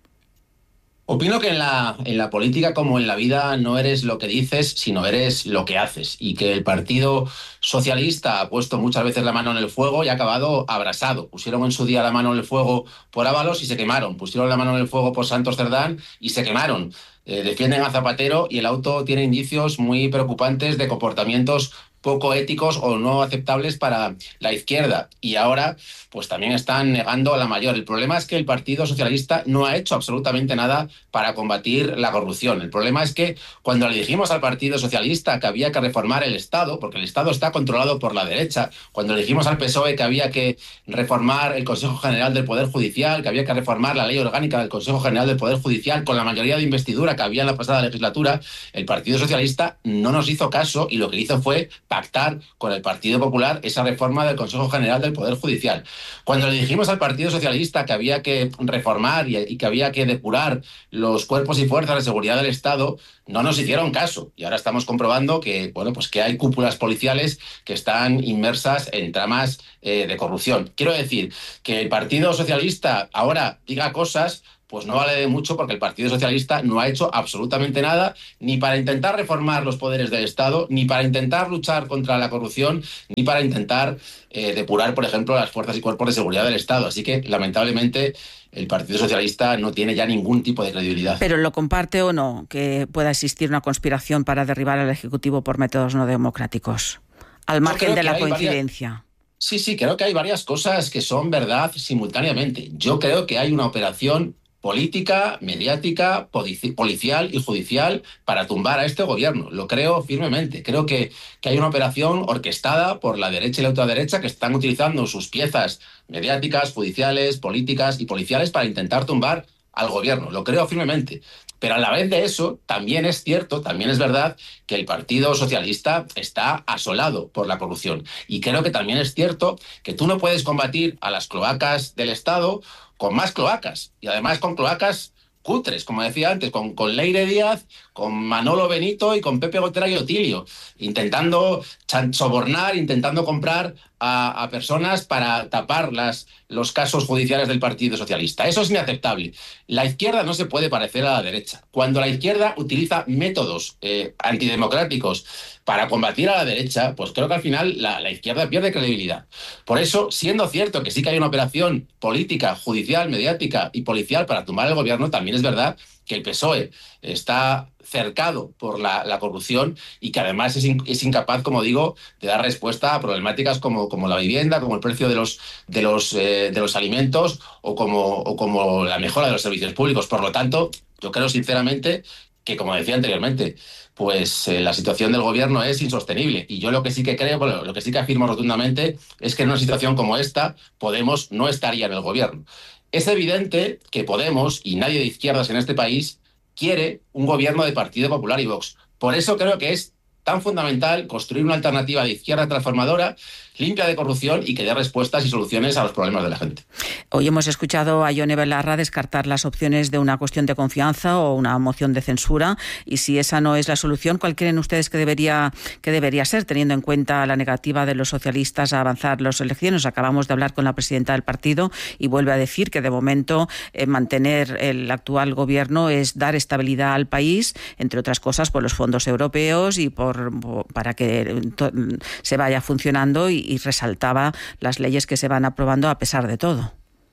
Opino que en la, en la política, como en la vida, no eres lo que dices, sino eres lo que haces. Y que el Partido Socialista ha puesto muchas veces la mano en el fuego y ha acabado abrasado. Pusieron en su día la mano en el fuego por Ábalos y se quemaron. Pusieron la mano en el fuego por Santos Cerdán y se quemaron. Eh, defienden a Zapatero y el auto tiene indicios muy preocupantes de comportamientos poco éticos o no aceptables para la izquierda. Y ahora, pues también están negando a la mayor. El problema es que el Partido Socialista no ha hecho absolutamente nada para combatir la corrupción. El problema es que cuando le dijimos al Partido Socialista que había que reformar el Estado, porque el Estado está controlado por la derecha, cuando le dijimos al P S O E que había que reformar el Consejo General del Poder Judicial, que había que reformar la ley orgánica del Consejo General del Poder Judicial con la mayoría de investidura que había en la pasada legislatura, el Partido Socialista no nos hizo caso y lo que hizo fue pactar con el Partido Popular esa reforma del Consejo General del Poder Judicial. Cuando le dijimos al Partido Socialista que había que reformar y, y que había que depurar los cuerpos y fuerzas de seguridad del Estado, no nos hicieron caso. Y ahora estamos comprobando que, bueno, pues que hay cúpulas policiales que están inmersas en tramas eh, de corrupción. Quiero decir que el Partido Socialista ahora diga cosas, pues no vale de mucho, porque el Partido Socialista no ha hecho absolutamente nada ni para intentar reformar los poderes del Estado, ni para intentar luchar contra la corrupción, ni para intentar eh, depurar, por ejemplo, las fuerzas y cuerpos de seguridad del Estado. Así que, lamentablemente, el Partido Socialista no tiene ya ningún tipo de credibilidad. ¿Pero lo comparte o no, que pueda existir una conspiración para derribar al Ejecutivo por métodos no democráticos, al margen de la coincidencia? Varias... Sí, sí, creo que hay varias cosas que son verdad simultáneamente. Yo creo que hay una operación política, mediática, policial y judicial para tumbar a este gobierno. Lo creo firmemente. Creo que, que hay una operación orquestada por la derecha y la ultraderecha que están utilizando sus piezas mediáticas, judiciales, políticas y policiales para intentar tumbar al gobierno. Lo creo firmemente. Pero a la vez de eso, también es cierto, también es verdad que el Partido Socialista está asolado por la corrupción. Y creo que también es cierto que tú no puedes combatir a las cloacas del Estado con más cloacas, y además con cloacas cutres, como decía antes, con, con Leire Díaz, con Manolo Benito y con Pepe Gotera y Otilio, intentando sobornar, intentando comprar a, a personas para tapar las, los casos judiciales del Partido Socialista. Eso es inaceptable. La izquierda no se puede parecer a la derecha. Cuando la izquierda utiliza métodos eh, antidemocráticos para combatir a la derecha, pues creo que al final la, la izquierda pierde credibilidad. Por eso, siendo cierto que sí que hay una operación política, judicial, mediática y policial para tumbar el gobierno, también es verdad que el P S O E está cercado por la, la corrupción y que además es, in, es incapaz, como digo, de dar respuesta a problemáticas como, como la vivienda, como el precio de los, de los, eh, de los alimentos o como, o como la mejora de los servicios públicos. Por lo tanto, yo creo sinceramente que, como decía anteriormente, pues eh, la situación del gobierno es insostenible. Y yo lo que sí que creo, bueno, lo que sí que afirmo rotundamente es que en una situación como esta, Podemos no estaría en el gobierno. Es evidente que Podemos, y nadie de izquierdas en este país, quiere un gobierno de Partido Popular y Vox. Por eso creo que es tan fundamental construir una alternativa de izquierda transformadora, limpia de corrupción y que dé respuestas y soluciones a los problemas de la gente. Hoy hemos escuchado a Ione Belarra descartar las opciones de una cuestión de confianza o una moción de censura, y si esa no es la solución, ¿cuál creen ustedes que debería, que debería ser, teniendo en cuenta la negativa de los socialistas a avanzar las elecciones? Acabamos de hablar con la presidenta del partido y vuelve a decir que de momento eh, mantener el actual gobierno es dar estabilidad al país, entre otras cosas por los fondos europeos y por, por para que to, se vaya funcionando, y y resaltaba las leyes que se van aprobando a pesar de todo.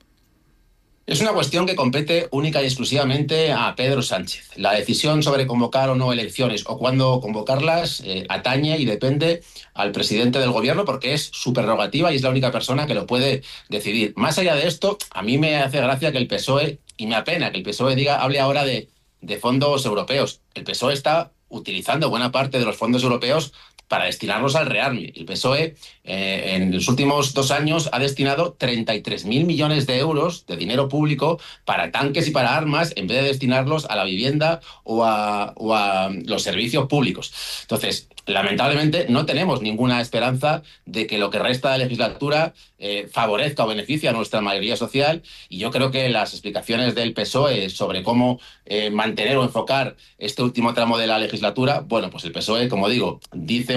Es una cuestión que compete única y exclusivamente a Pedro Sánchez. La decisión sobre convocar o no elecciones o cuándo convocarlas eh, atañe y depende al presidente del gobierno, porque es su prerrogativa y es la única persona que lo puede decidir. Más allá de esto, a mí me hace gracia que el P S O E, y me apena que el P S O E diga, hable ahora de, de fondos europeos. El P S O E está utilizando buena parte de los fondos europeos para destinarlos al rearme. El P S O E eh, en los últimos dos años ha destinado treinta y tres mil millones de euros de dinero público para tanques y para armas, en vez de destinarlos a la vivienda o a, o a los servicios públicos. Entonces, lamentablemente no tenemos ninguna esperanza de que lo que resta de legislatura eh, favorezca o beneficie a nuestra mayoría social, y yo creo que las explicaciones del P S O E sobre cómo eh, mantener o enfocar este último tramo de la legislatura, bueno, pues el P S O E, como digo, dice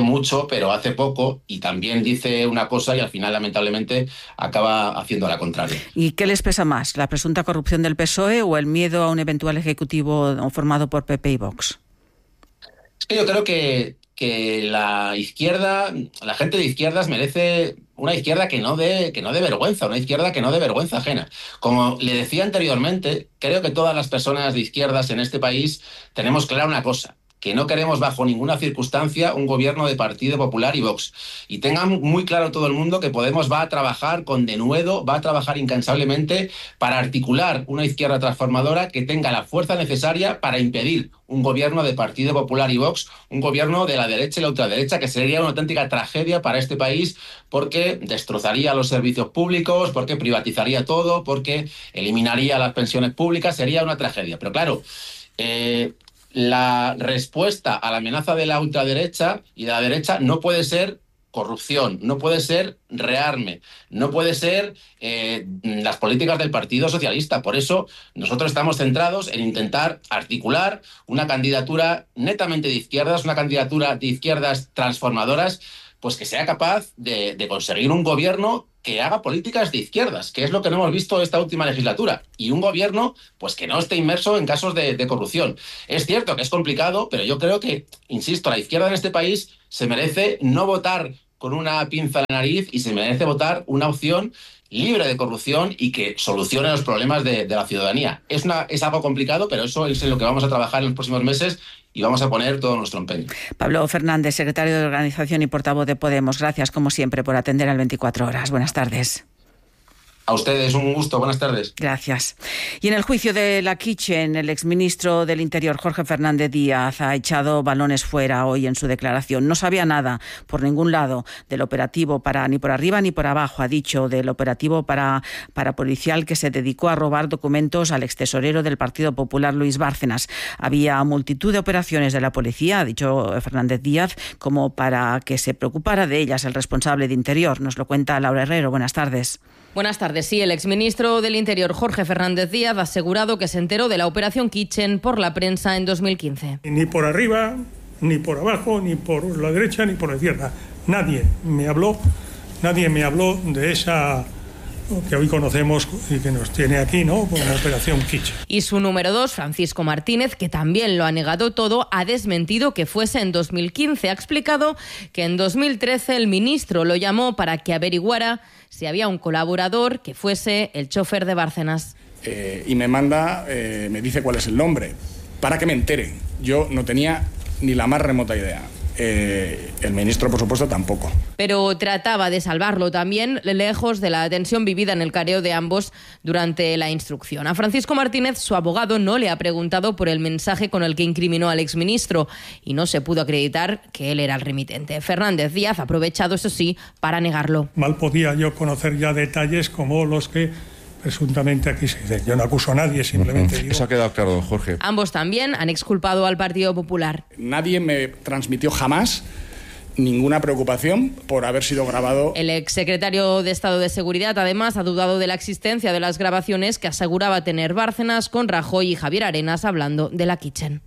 mucho, pero hace poco, y también dice una cosa y al final, lamentablemente, acaba haciendo la contraria. ¿Y qué les pesa más, la presunta corrupción del P S O E o el miedo a un eventual ejecutivo formado por P P y Vox? Es que yo creo que, que la izquierda, la gente de izquierdas merece una izquierda que no dé que no dé vergüenza, una izquierda que no dé vergüenza ajena. Como le decía anteriormente, creo que todas las personas de izquierdas en este país tenemos clara una cosa: que no queremos bajo ninguna circunstancia un gobierno de Partido Popular y Vox. Y tengan muy claro todo el mundo que Podemos va a trabajar con denuedo, va a trabajar incansablemente para articular una izquierda transformadora que tenga la fuerza necesaria para impedir un gobierno de Partido Popular y Vox, un gobierno de la derecha y la ultraderecha, que sería una auténtica tragedia para este país, porque destrozaría los servicios públicos, porque privatizaría todo, porque eliminaría las pensiones públicas, sería una tragedia. Pero claro, eh, la respuesta a la amenaza de la ultraderecha y de la derecha no puede ser corrupción, no puede ser rearme, no puede ser eh, las políticas del Partido Socialista. Por eso nosotros estamos centrados en intentar articular una candidatura netamente de izquierdas, una candidatura de izquierdas transformadoras, pues que sea capaz de, de conseguir un gobierno que haga políticas de izquierdas, que es lo que no hemos visto esta última legislatura, y un gobierno pues que no esté inmerso en casos de, de corrupción. Es cierto que es complicado, pero yo creo que, insisto, la izquierda en este país se merece no votar con una pinza en la nariz y se merece votar una opción libre de corrupción y que solucione los problemas de, de la ciudadanía. Es, una, es algo complicado, pero eso es en lo que vamos a trabajar en los próximos meses y vamos a poner todo nuestro empeño. Pablo Fernández, secretario de Organización y portavoz de Podemos, gracias como siempre por atender al veinticuatro horas. Buenas tardes. A ustedes, un gusto. Buenas tardes. Gracias. Y en el juicio de la Kitchen, el exministro del Interior, Jorge Fernández Díaz, ha echado balones fuera hoy en su declaración. No sabía nada por ningún lado del operativo para ni por arriba ni por abajo, ha dicho, del operativo para, para policial que se dedicó a robar documentos al extesorero del Partido Popular, Luis Bárcenas. Había multitud de operaciones de la policía, ha dicho Fernández Díaz, como para que se preocupara de ellas el responsable de Interior. Nos lo cuenta Laura Herrero. Buenas tardes. Buenas tardes. Sí, el exministro del Interior, Jorge Fernández Díaz, ha asegurado que se enteró de la operación Kitchen por la prensa en dos mil quince. Ni por arriba, ni por abajo, ni por la derecha, ni por la izquierda. Nadie me habló, nadie me habló de esa que hoy conocemos y que nos tiene aquí, ¿no?, como operación Kitchen. Y su número dos, Francisco Martínez, que también lo ha negado todo, ha desmentido que fuese en dos mil quince. Ha explicado que en dos mil trece el ministro lo llamó para que averiguara si había un colaborador que fuese el chofer de Bárcenas. Eh, y me manda, eh, me dice cuál es el nombre, para que me entere. Yo no tenía ni la más remota idea. Eh, el ministro, por supuesto, tampoco. Pero trataba de salvarlo también, lejos de la tensión vivida en el careo de ambos durante la instrucción. A Francisco Martínez, su abogado, no le ha preguntado por el mensaje con el que incriminó al exministro y no se pudo acreditar que él era el remitente. Fernández Díaz ha aprovechado, eso sí, para negarlo. Mal podía yo conocer ya detalles como los que presuntamente aquí se dice. Yo no acuso a nadie, simplemente digo... Eso ha quedado claro, Jorge. Ambos también han exculpado al Partido Popular. Nadie me transmitió jamás ninguna preocupación por haber sido grabado. El exsecretario de Estado de Seguridad, además, ha dudado de la existencia de las grabaciones que aseguraba tener Bárcenas con Rajoy y Javier Arenas hablando de la Kitchen.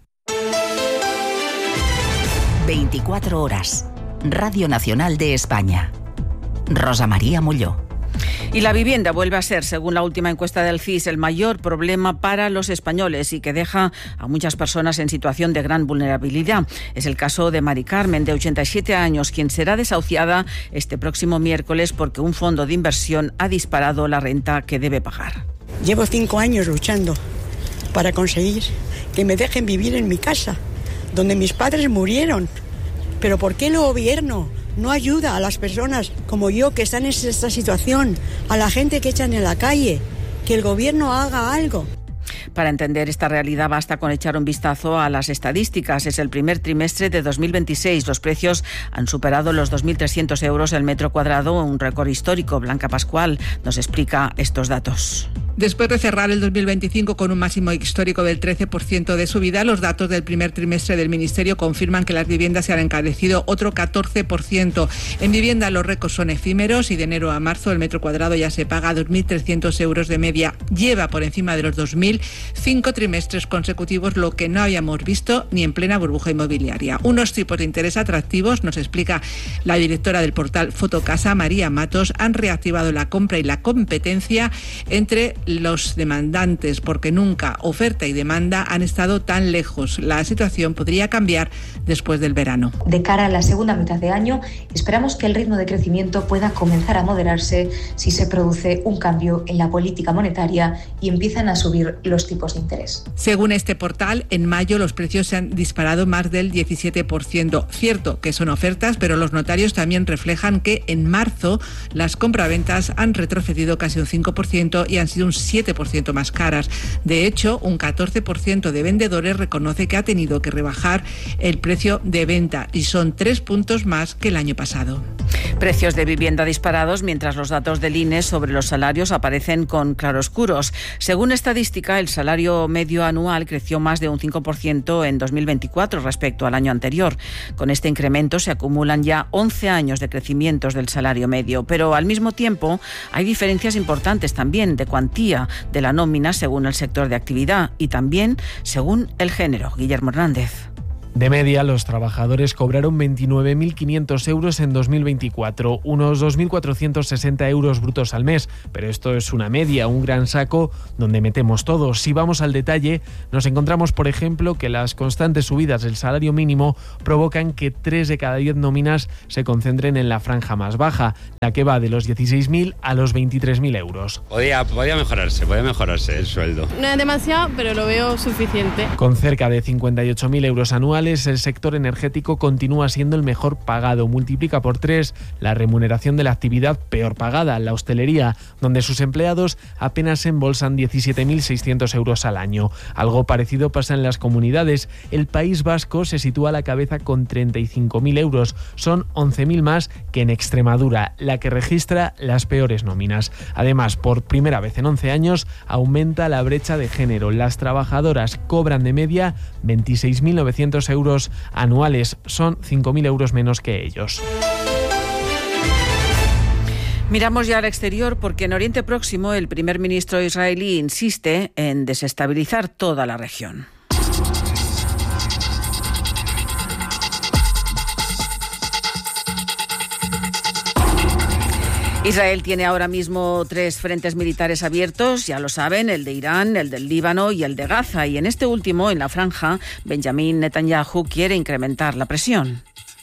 veinticuatro horas. Radio Nacional de España. Rosa María Molló. Y la vivienda vuelve a ser, según la última encuesta del C I S, el mayor problema para los españoles y que deja a muchas personas en situación de gran vulnerabilidad. Es el caso de Mari Carmen, de ochenta y siete años, quien será desahuciada este próximo miércoles porque un fondo de inversión ha disparado la renta que debe pagar. Llevo cinco años luchando para conseguir que me dejen vivir en mi casa, donde mis padres murieron. ¿Pero por qué el gobierno no ayuda a las personas como yo que están en esta situación, a la gente que echan en la calle? Que el gobierno haga algo. Para entender esta realidad basta con echar un vistazo a las estadísticas. Es el primer trimestre de dos mil veintiséis. Los precios han superado los dos mil trescientos euros el metro cuadrado, un récord histórico. Blanca Pascual nos explica estos datos. Después de cerrar el dos mil veinticinco con un máximo histórico del trece por ciento de subida, los datos del primer trimestre del Ministerio confirman que las viviendas se han encarecido otro catorce por ciento. En vivienda los récords son efímeros y de enero a marzo el metro cuadrado ya se paga dos mil trescientos euros de media. Lleva por encima de los dos mil cinco trimestres consecutivos, lo que no habíamos visto ni en plena burbuja inmobiliaria. Unos tipos de interés atractivos, nos explica la directora del portal Fotocasa, María Matos, han reactivado la compra y la competencia entre los demandantes, porque nunca oferta y demanda han estado tan lejos. La situación podría cambiar después del verano. De cara a la segunda mitad de año, esperamos que el ritmo de crecimiento pueda comenzar a moderarse si se produce un cambio en la política monetaria y empiezan a subir los tipos de interés. Según este portal, en mayo los precios se han disparado más del diecisiete por ciento. Cierto que son ofertas, pero los notarios también reflejan que en marzo las compraventas han retrocedido casi un cinco por ciento y han sido un siete por ciento más caras. De hecho, un catorce por ciento de vendedores reconoce que ha tenido que rebajar el precio de venta y son tres puntos más que el año pasado. Precios de vivienda disparados mientras los datos del I N E sobre los salarios aparecen con claroscuros. Según estadística, el salario medio anual creció más de un cinco por ciento en dos mil veinticuatro respecto al año anterior. Con este incremento se acumulan ya once años de crecimientos del salario medio, pero al mismo tiempo hay diferencias importantes también de cuantía de la nómina según el sector de actividad y también según el género. Guillermo Hernández. De media, los trabajadores cobraron veintinueve mil quinientos euros en dos mil veinticuatro, unos dos mil cuatrocientos sesenta euros brutos al mes. Pero esto es una media, un gran saco donde metemos todo. Si vamos al detalle, nos encontramos, por ejemplo, que las constantes subidas del salario mínimo provocan que tres de cada diez nóminas se concentren en la franja más baja, la que va de los dieciséis mil a los veintitrés mil euros. Podía, podía mejorarse, podía mejorarse el sueldo. No es demasiado, pero lo veo suficiente. Con cerca de cincuenta y ocho mil euros anuales, el sector energético continúa siendo el mejor pagado. Multiplica por tres la remuneración de la actividad peor pagada, la hostelería, donde sus empleados apenas embolsan diecisiete mil seiscientos euros al año. Algo parecido pasa en las comunidades. El País Vasco se sitúa a la cabeza con treinta y cinco mil euros. Son once mil más que en Extremadura, la que registra las peores nóminas. Además, por primera vez en once años, aumenta la brecha de género. Las trabajadoras cobran de media veintiséis mil novecientos euros anuales, son cinco mil euros menos que ellos. Miramos ya al exterior porque en Oriente Próximo el primer ministro israelí insiste en desestabilizar toda la región. Israel tiene ahora mismo tres frentes militares abiertos, ya lo saben, el de Irán, el del Líbano y el de Gaza. Y en este último, en la franja, Benjamin Netanyahu quiere incrementar la presión.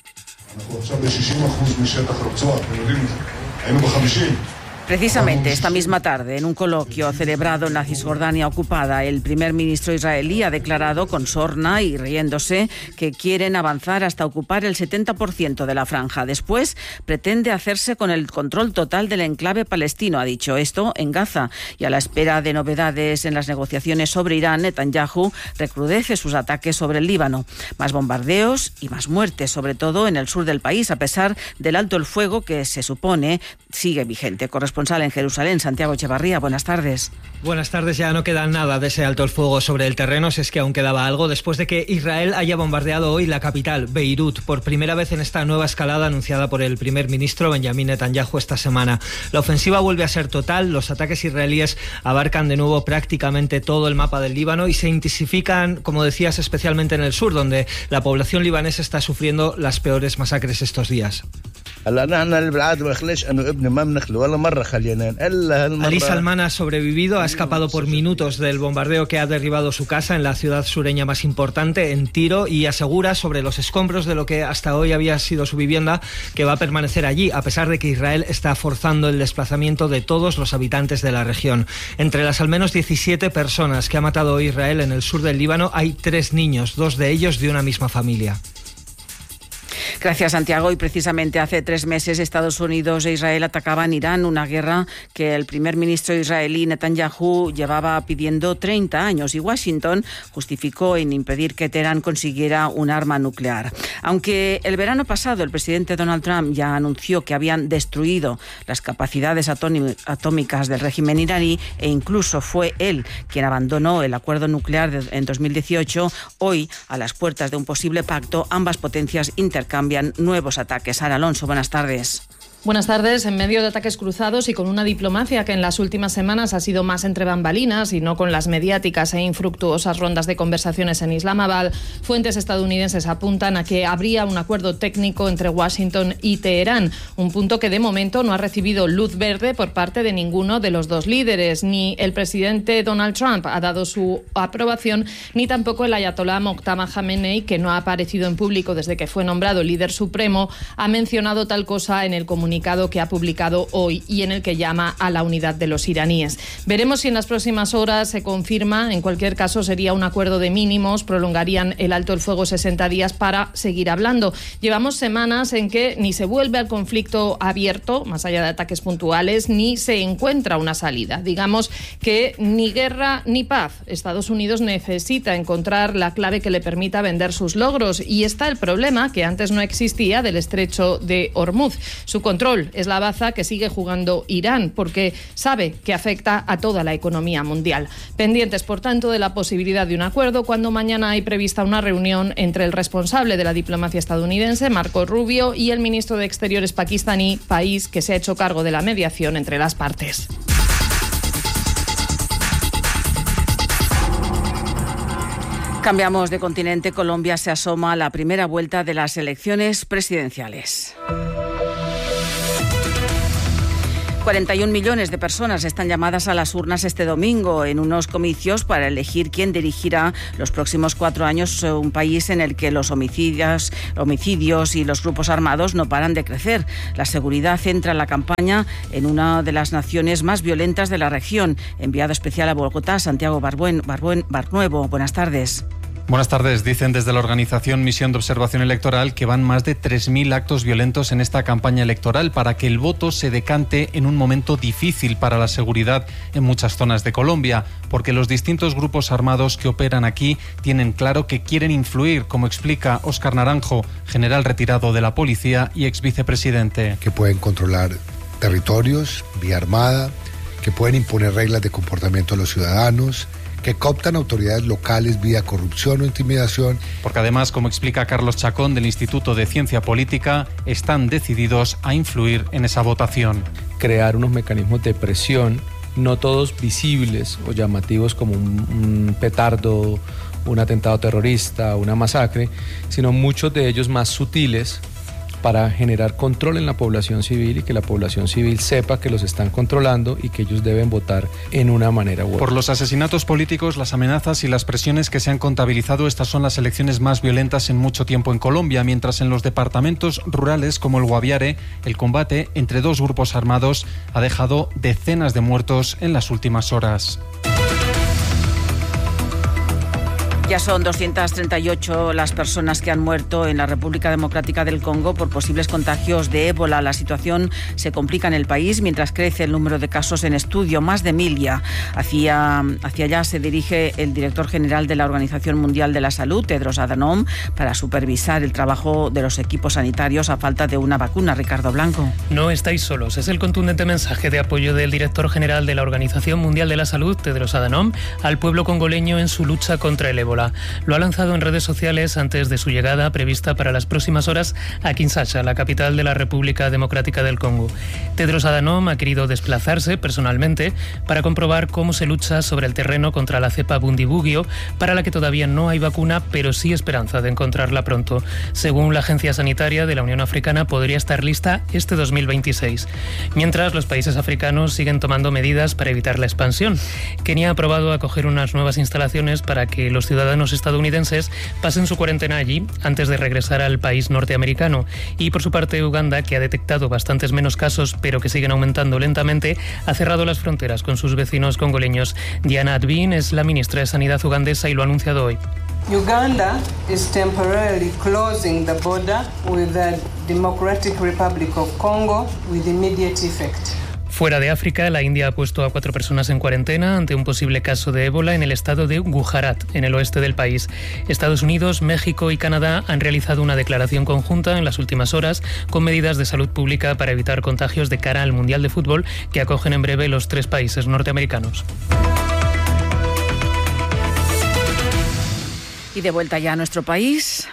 Precisamente esta misma tarde, en un coloquio celebrado en la Cisjordania ocupada, el primer ministro israelí ha declarado con sorna y riéndose que quieren avanzar hasta ocupar el setenta por ciento de la franja. Después pretende hacerse con el control total del enclave palestino, ha dicho esto en Gaza. Y a la espera de novedades en las negociaciones sobre Irán, Netanyahu recrudece sus ataques sobre el Líbano. Más bombardeos y más muertes, sobre todo en el sur del país, a pesar del alto el fuego que se supone sigue vigente. Corresponsal en Jerusalén, Santiago Echevarría, buenas tardes. Buenas tardes, ya no queda nada de ese alto el fuego sobre el terreno, si es que aún quedaba algo, después de que Israel haya bombardeado hoy la capital, Beirut, por primera vez en esta nueva escalada anunciada por el primer ministro Benjamin Netanyahu esta semana. La ofensiva vuelve a ser total, los ataques israelíes abarcan de nuevo prácticamente todo el mapa del Líbano y se intensifican, como decías, especialmente en el sur, donde la población libanesa está sufriendo las peores masacres estos días. Ali Salman ha sobrevivido, ha escapado por minutos del bombardeo que ha derribado su casa en la ciudad sureña más importante, en Tiro, y asegura sobre los escombros de lo que hasta hoy había sido su vivienda que va a permanecer allí, a pesar de que Israel está forzando el desplazamiento de todos los habitantes de la región. Entre las al menos diecisiete personas que ha matado hoy Israel en el sur del Líbano hay tres niños, dos de ellos de una misma familia. Gracias, Santiago. Y precisamente hace tres meses Estados Unidos e Israel atacaban Irán, una guerra que el primer ministro israelí Netanyahu llevaba pidiendo treinta años y Washington justificó en impedir que Teherán consiguiera un arma nuclear. Aunque el verano pasado el presidente Donald Trump ya anunció que habían destruido las capacidades atómicas del régimen iraní e incluso fue él quien abandonó el acuerdo nuclear en dos mil dieciocho, hoy, a las puertas de un posible pacto, ambas potencias intercambian nuevos ataques. Sara Alonso, buenas tardes. Buenas tardes. En medio de ataques cruzados y con una diplomacia que en las últimas semanas ha sido más entre bambalinas y no con las mediáticas e infructuosas rondas de conversaciones en Islamabad, fuentes estadounidenses apuntan a que habría un acuerdo técnico entre Washington y Teherán, un punto que de momento no ha recibido luz verde por parte de ninguno de los dos líderes. Ni el presidente Donald Trump ha dado su aprobación, ni tampoco el ayatolá Mojtaba Khamenei, que no ha aparecido en público desde que fue nombrado líder supremo, ha mencionado tal cosa en el comunicado que ha publicado hoy y en el que llama a la unidad de los iraníes. Veremos si en las próximas horas se confirma. En cualquier caso, sería un acuerdo de mínimos, prolongarían el alto el fuego sesenta días para seguir hablando. Llevamos semanas en que ni se vuelve al conflicto abierto, más allá de ataques puntuales, ni se encuentra una salida. Digamos que ni guerra ni paz. Estados Unidos necesita encontrar la clave que le permita vender sus logros, y está el problema, que antes no existía, del estrecho de Hormuz. Su control es la baza que sigue jugando Irán, porque sabe que afecta a toda la economía mundial. Pendientes, por tanto, de la posibilidad de un acuerdo, cuando mañana hay prevista una reunión entre el responsable de la diplomacia estadounidense, Marco Rubio, y el ministro de Exteriores pakistaní, país que se ha hecho cargo de la mediación entre las partes. Cambiamos de continente. Colombia se asoma a la primera vuelta de las elecciones presidenciales. cuarenta y un millones de personas están llamadas a las urnas este domingo en unos comicios para elegir quién dirigirá los próximos cuatro años un país en el que los homicidios, homicidios y los grupos armados no paran de crecer. La seguridad centra la campaña en una de las naciones más violentas de la región. Enviado especial a Bogotá, Santiago Barbuen, Barbuen, Barnuevo. Buenas tardes. Buenas tardes. Dicen desde la organización Misión de Observación Electoral que van más de tres mil actos violentos en esta campaña electoral para que el voto se decante en un momento difícil para la seguridad en muchas zonas de Colombia, porque los distintos grupos armados que operan aquí tienen claro que quieren influir, como explica Óscar Naranjo, general retirado de la policía y ex vicepresidente. Que pueden controlar territorios vía armada, que pueden imponer reglas de comportamiento a los ciudadanos, que cooptan autoridades locales vía corrupción o intimidación. Porque además, como explica Carlos Chacón del Instituto de Ciencia Política, están decididos a influir en esa votación. Crear unos mecanismos de presión, no todos visibles o llamativos como un, un petardo, un atentado terrorista, una masacre, sino muchos de ellos más sutiles, para generar control en la población civil y que la población civil sepa que los están controlando y que ellos deben votar en una manera u otra. Por los asesinatos políticos, las amenazas y las presiones que se han contabilizado, estas son las elecciones más violentas en mucho tiempo en Colombia, mientras en los departamentos rurales como el Guaviare, el combate entre dos grupos armados ha dejado decenas de muertos en las últimas horas. Ya son doscientas treinta y ocho las personas que han muerto en la República Democrática del Congo por posibles contagios de ébola. La situación se complica en el país mientras crece el número de casos en estudio, más de mil ya. Hacia, hacia allá se dirige el director general de la Organización Mundial de la Salud, Tedros Adhanom, para supervisar el trabajo de los equipos sanitarios a falta de una vacuna. Ricardo Blanco. No estáis solos. Es el contundente mensaje de apoyo del director general de la Organización Mundial de la Salud, Tedros Adhanom, al pueblo congoleño en su lucha contra el ébola. Lo ha lanzado en redes sociales antes de su llegada prevista para las próximas horas a Kinshasa, la capital de la República Democrática del Congo. Tedros Adhanom ha querido desplazarse personalmente para comprobar cómo se lucha sobre el terreno contra la cepa Bundibugyo, para la que todavía no hay vacuna, pero sí esperanza de encontrarla pronto. Según la Agencia Sanitaria de la Unión Africana, podría estar lista este dos mil veintiséis. Mientras, los países africanos siguen tomando medidas para evitar la expansión. Kenia ha aprobado acoger unas nuevas instalaciones para que los ciudadanos estadounidenses pasen su cuarentena allí antes de regresar al país norteamericano. Y por su parte, Uganda, que ha detectado bastantes menos casos pero que siguen aumentando lentamente, ha cerrado las fronteras con sus vecinos congoleños. Diana Advin es la ministra de Sanidad ugandesa y lo ha anunciado hoy. Uganda is temporarily closing the border with the Democratic Republic of Congo with immediate effect. Fuera de África, la India ha puesto a cuatro personas en cuarentena ante un posible caso de ébola en el estado de Gujarat, en el oeste del país. Estados Unidos, México y Canadá han realizado una declaración conjunta en las últimas horas con medidas de salud pública para evitar contagios de cara al Mundial de Fútbol que acogen en breve los tres países norteamericanos. Y de vuelta ya a nuestro país.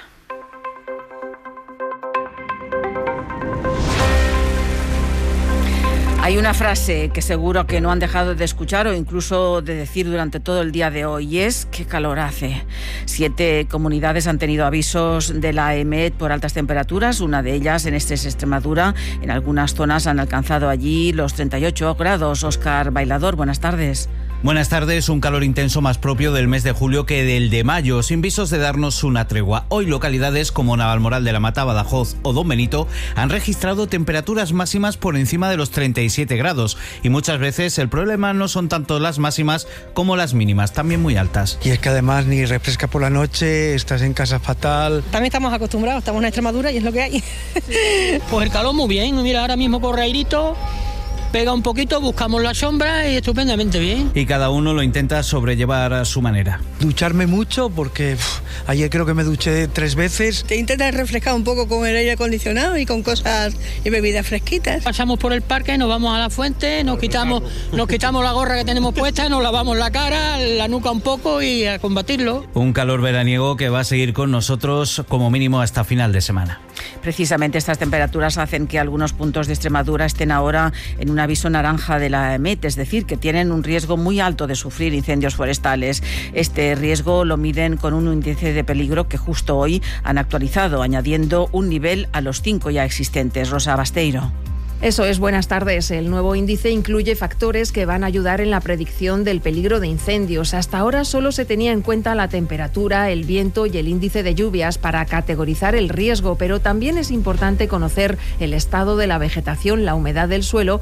Hay una frase que seguro que no han dejado de escuchar o incluso de decir durante todo el día de hoy, y es qué calor hace. Siete comunidades han tenido avisos de la E M E T por altas temperaturas, una de ellas en este es Extremadura. En algunas zonas han alcanzado allí los treinta y ocho grados. Óscar Bailador, buenas tardes. Buenas tardes, un calor intenso más propio del mes de julio que del de mayo, sin visos de darnos una tregua. Hoy localidades como Navalmoral de la Mata, Badajoz o Don Benito han registrado temperaturas máximas por encima de los treinta y siete grados y muchas veces el problema no son tanto las máximas como las mínimas, también muy altas. Y es que además ni refresca por la noche, estás en casa fatal. También estamos acostumbrados, estamos en Extremadura y es lo que hay. Pues el calor muy bien, mira, ahora mismo por Rairito pega un poquito, buscamos la sombra y estupendamente bien. Y cada uno lo intenta sobrellevar a su manera. Ducharme mucho porque uf, ayer creo que me duché tres veces. Te intentas refrescar un poco con el aire acondicionado y con cosas y bebidas fresquitas. Pasamos por el parque, nos vamos a la fuente, nos quitamos, nos quitamos la gorra que tenemos puesta, nos lavamos la cara, la nuca un poco y a combatirlo. Un calor veraniego que va a seguir con nosotros como mínimo hasta final de semana. Precisamente estas temperaturas hacen que algunos puntos de Extremadura estén ahora en un aviso naranja de la E M E T, es decir, que tienen un riesgo muy alto de sufrir incendios forestales. Este riesgo lo miden con un índice de peligro que justo hoy han actualizado, añadiendo un nivel a los cinco ya existentes. Rosa Basteiro. Eso es, buenas tardes. El nuevo índice incluye factores que van a ayudar en la predicción del peligro de incendios. Hasta ahora solo se tenía en cuenta la temperatura, el viento y el índice de lluvias para categorizar el riesgo, pero también es importante conocer el estado de la vegetación, la humedad del suelo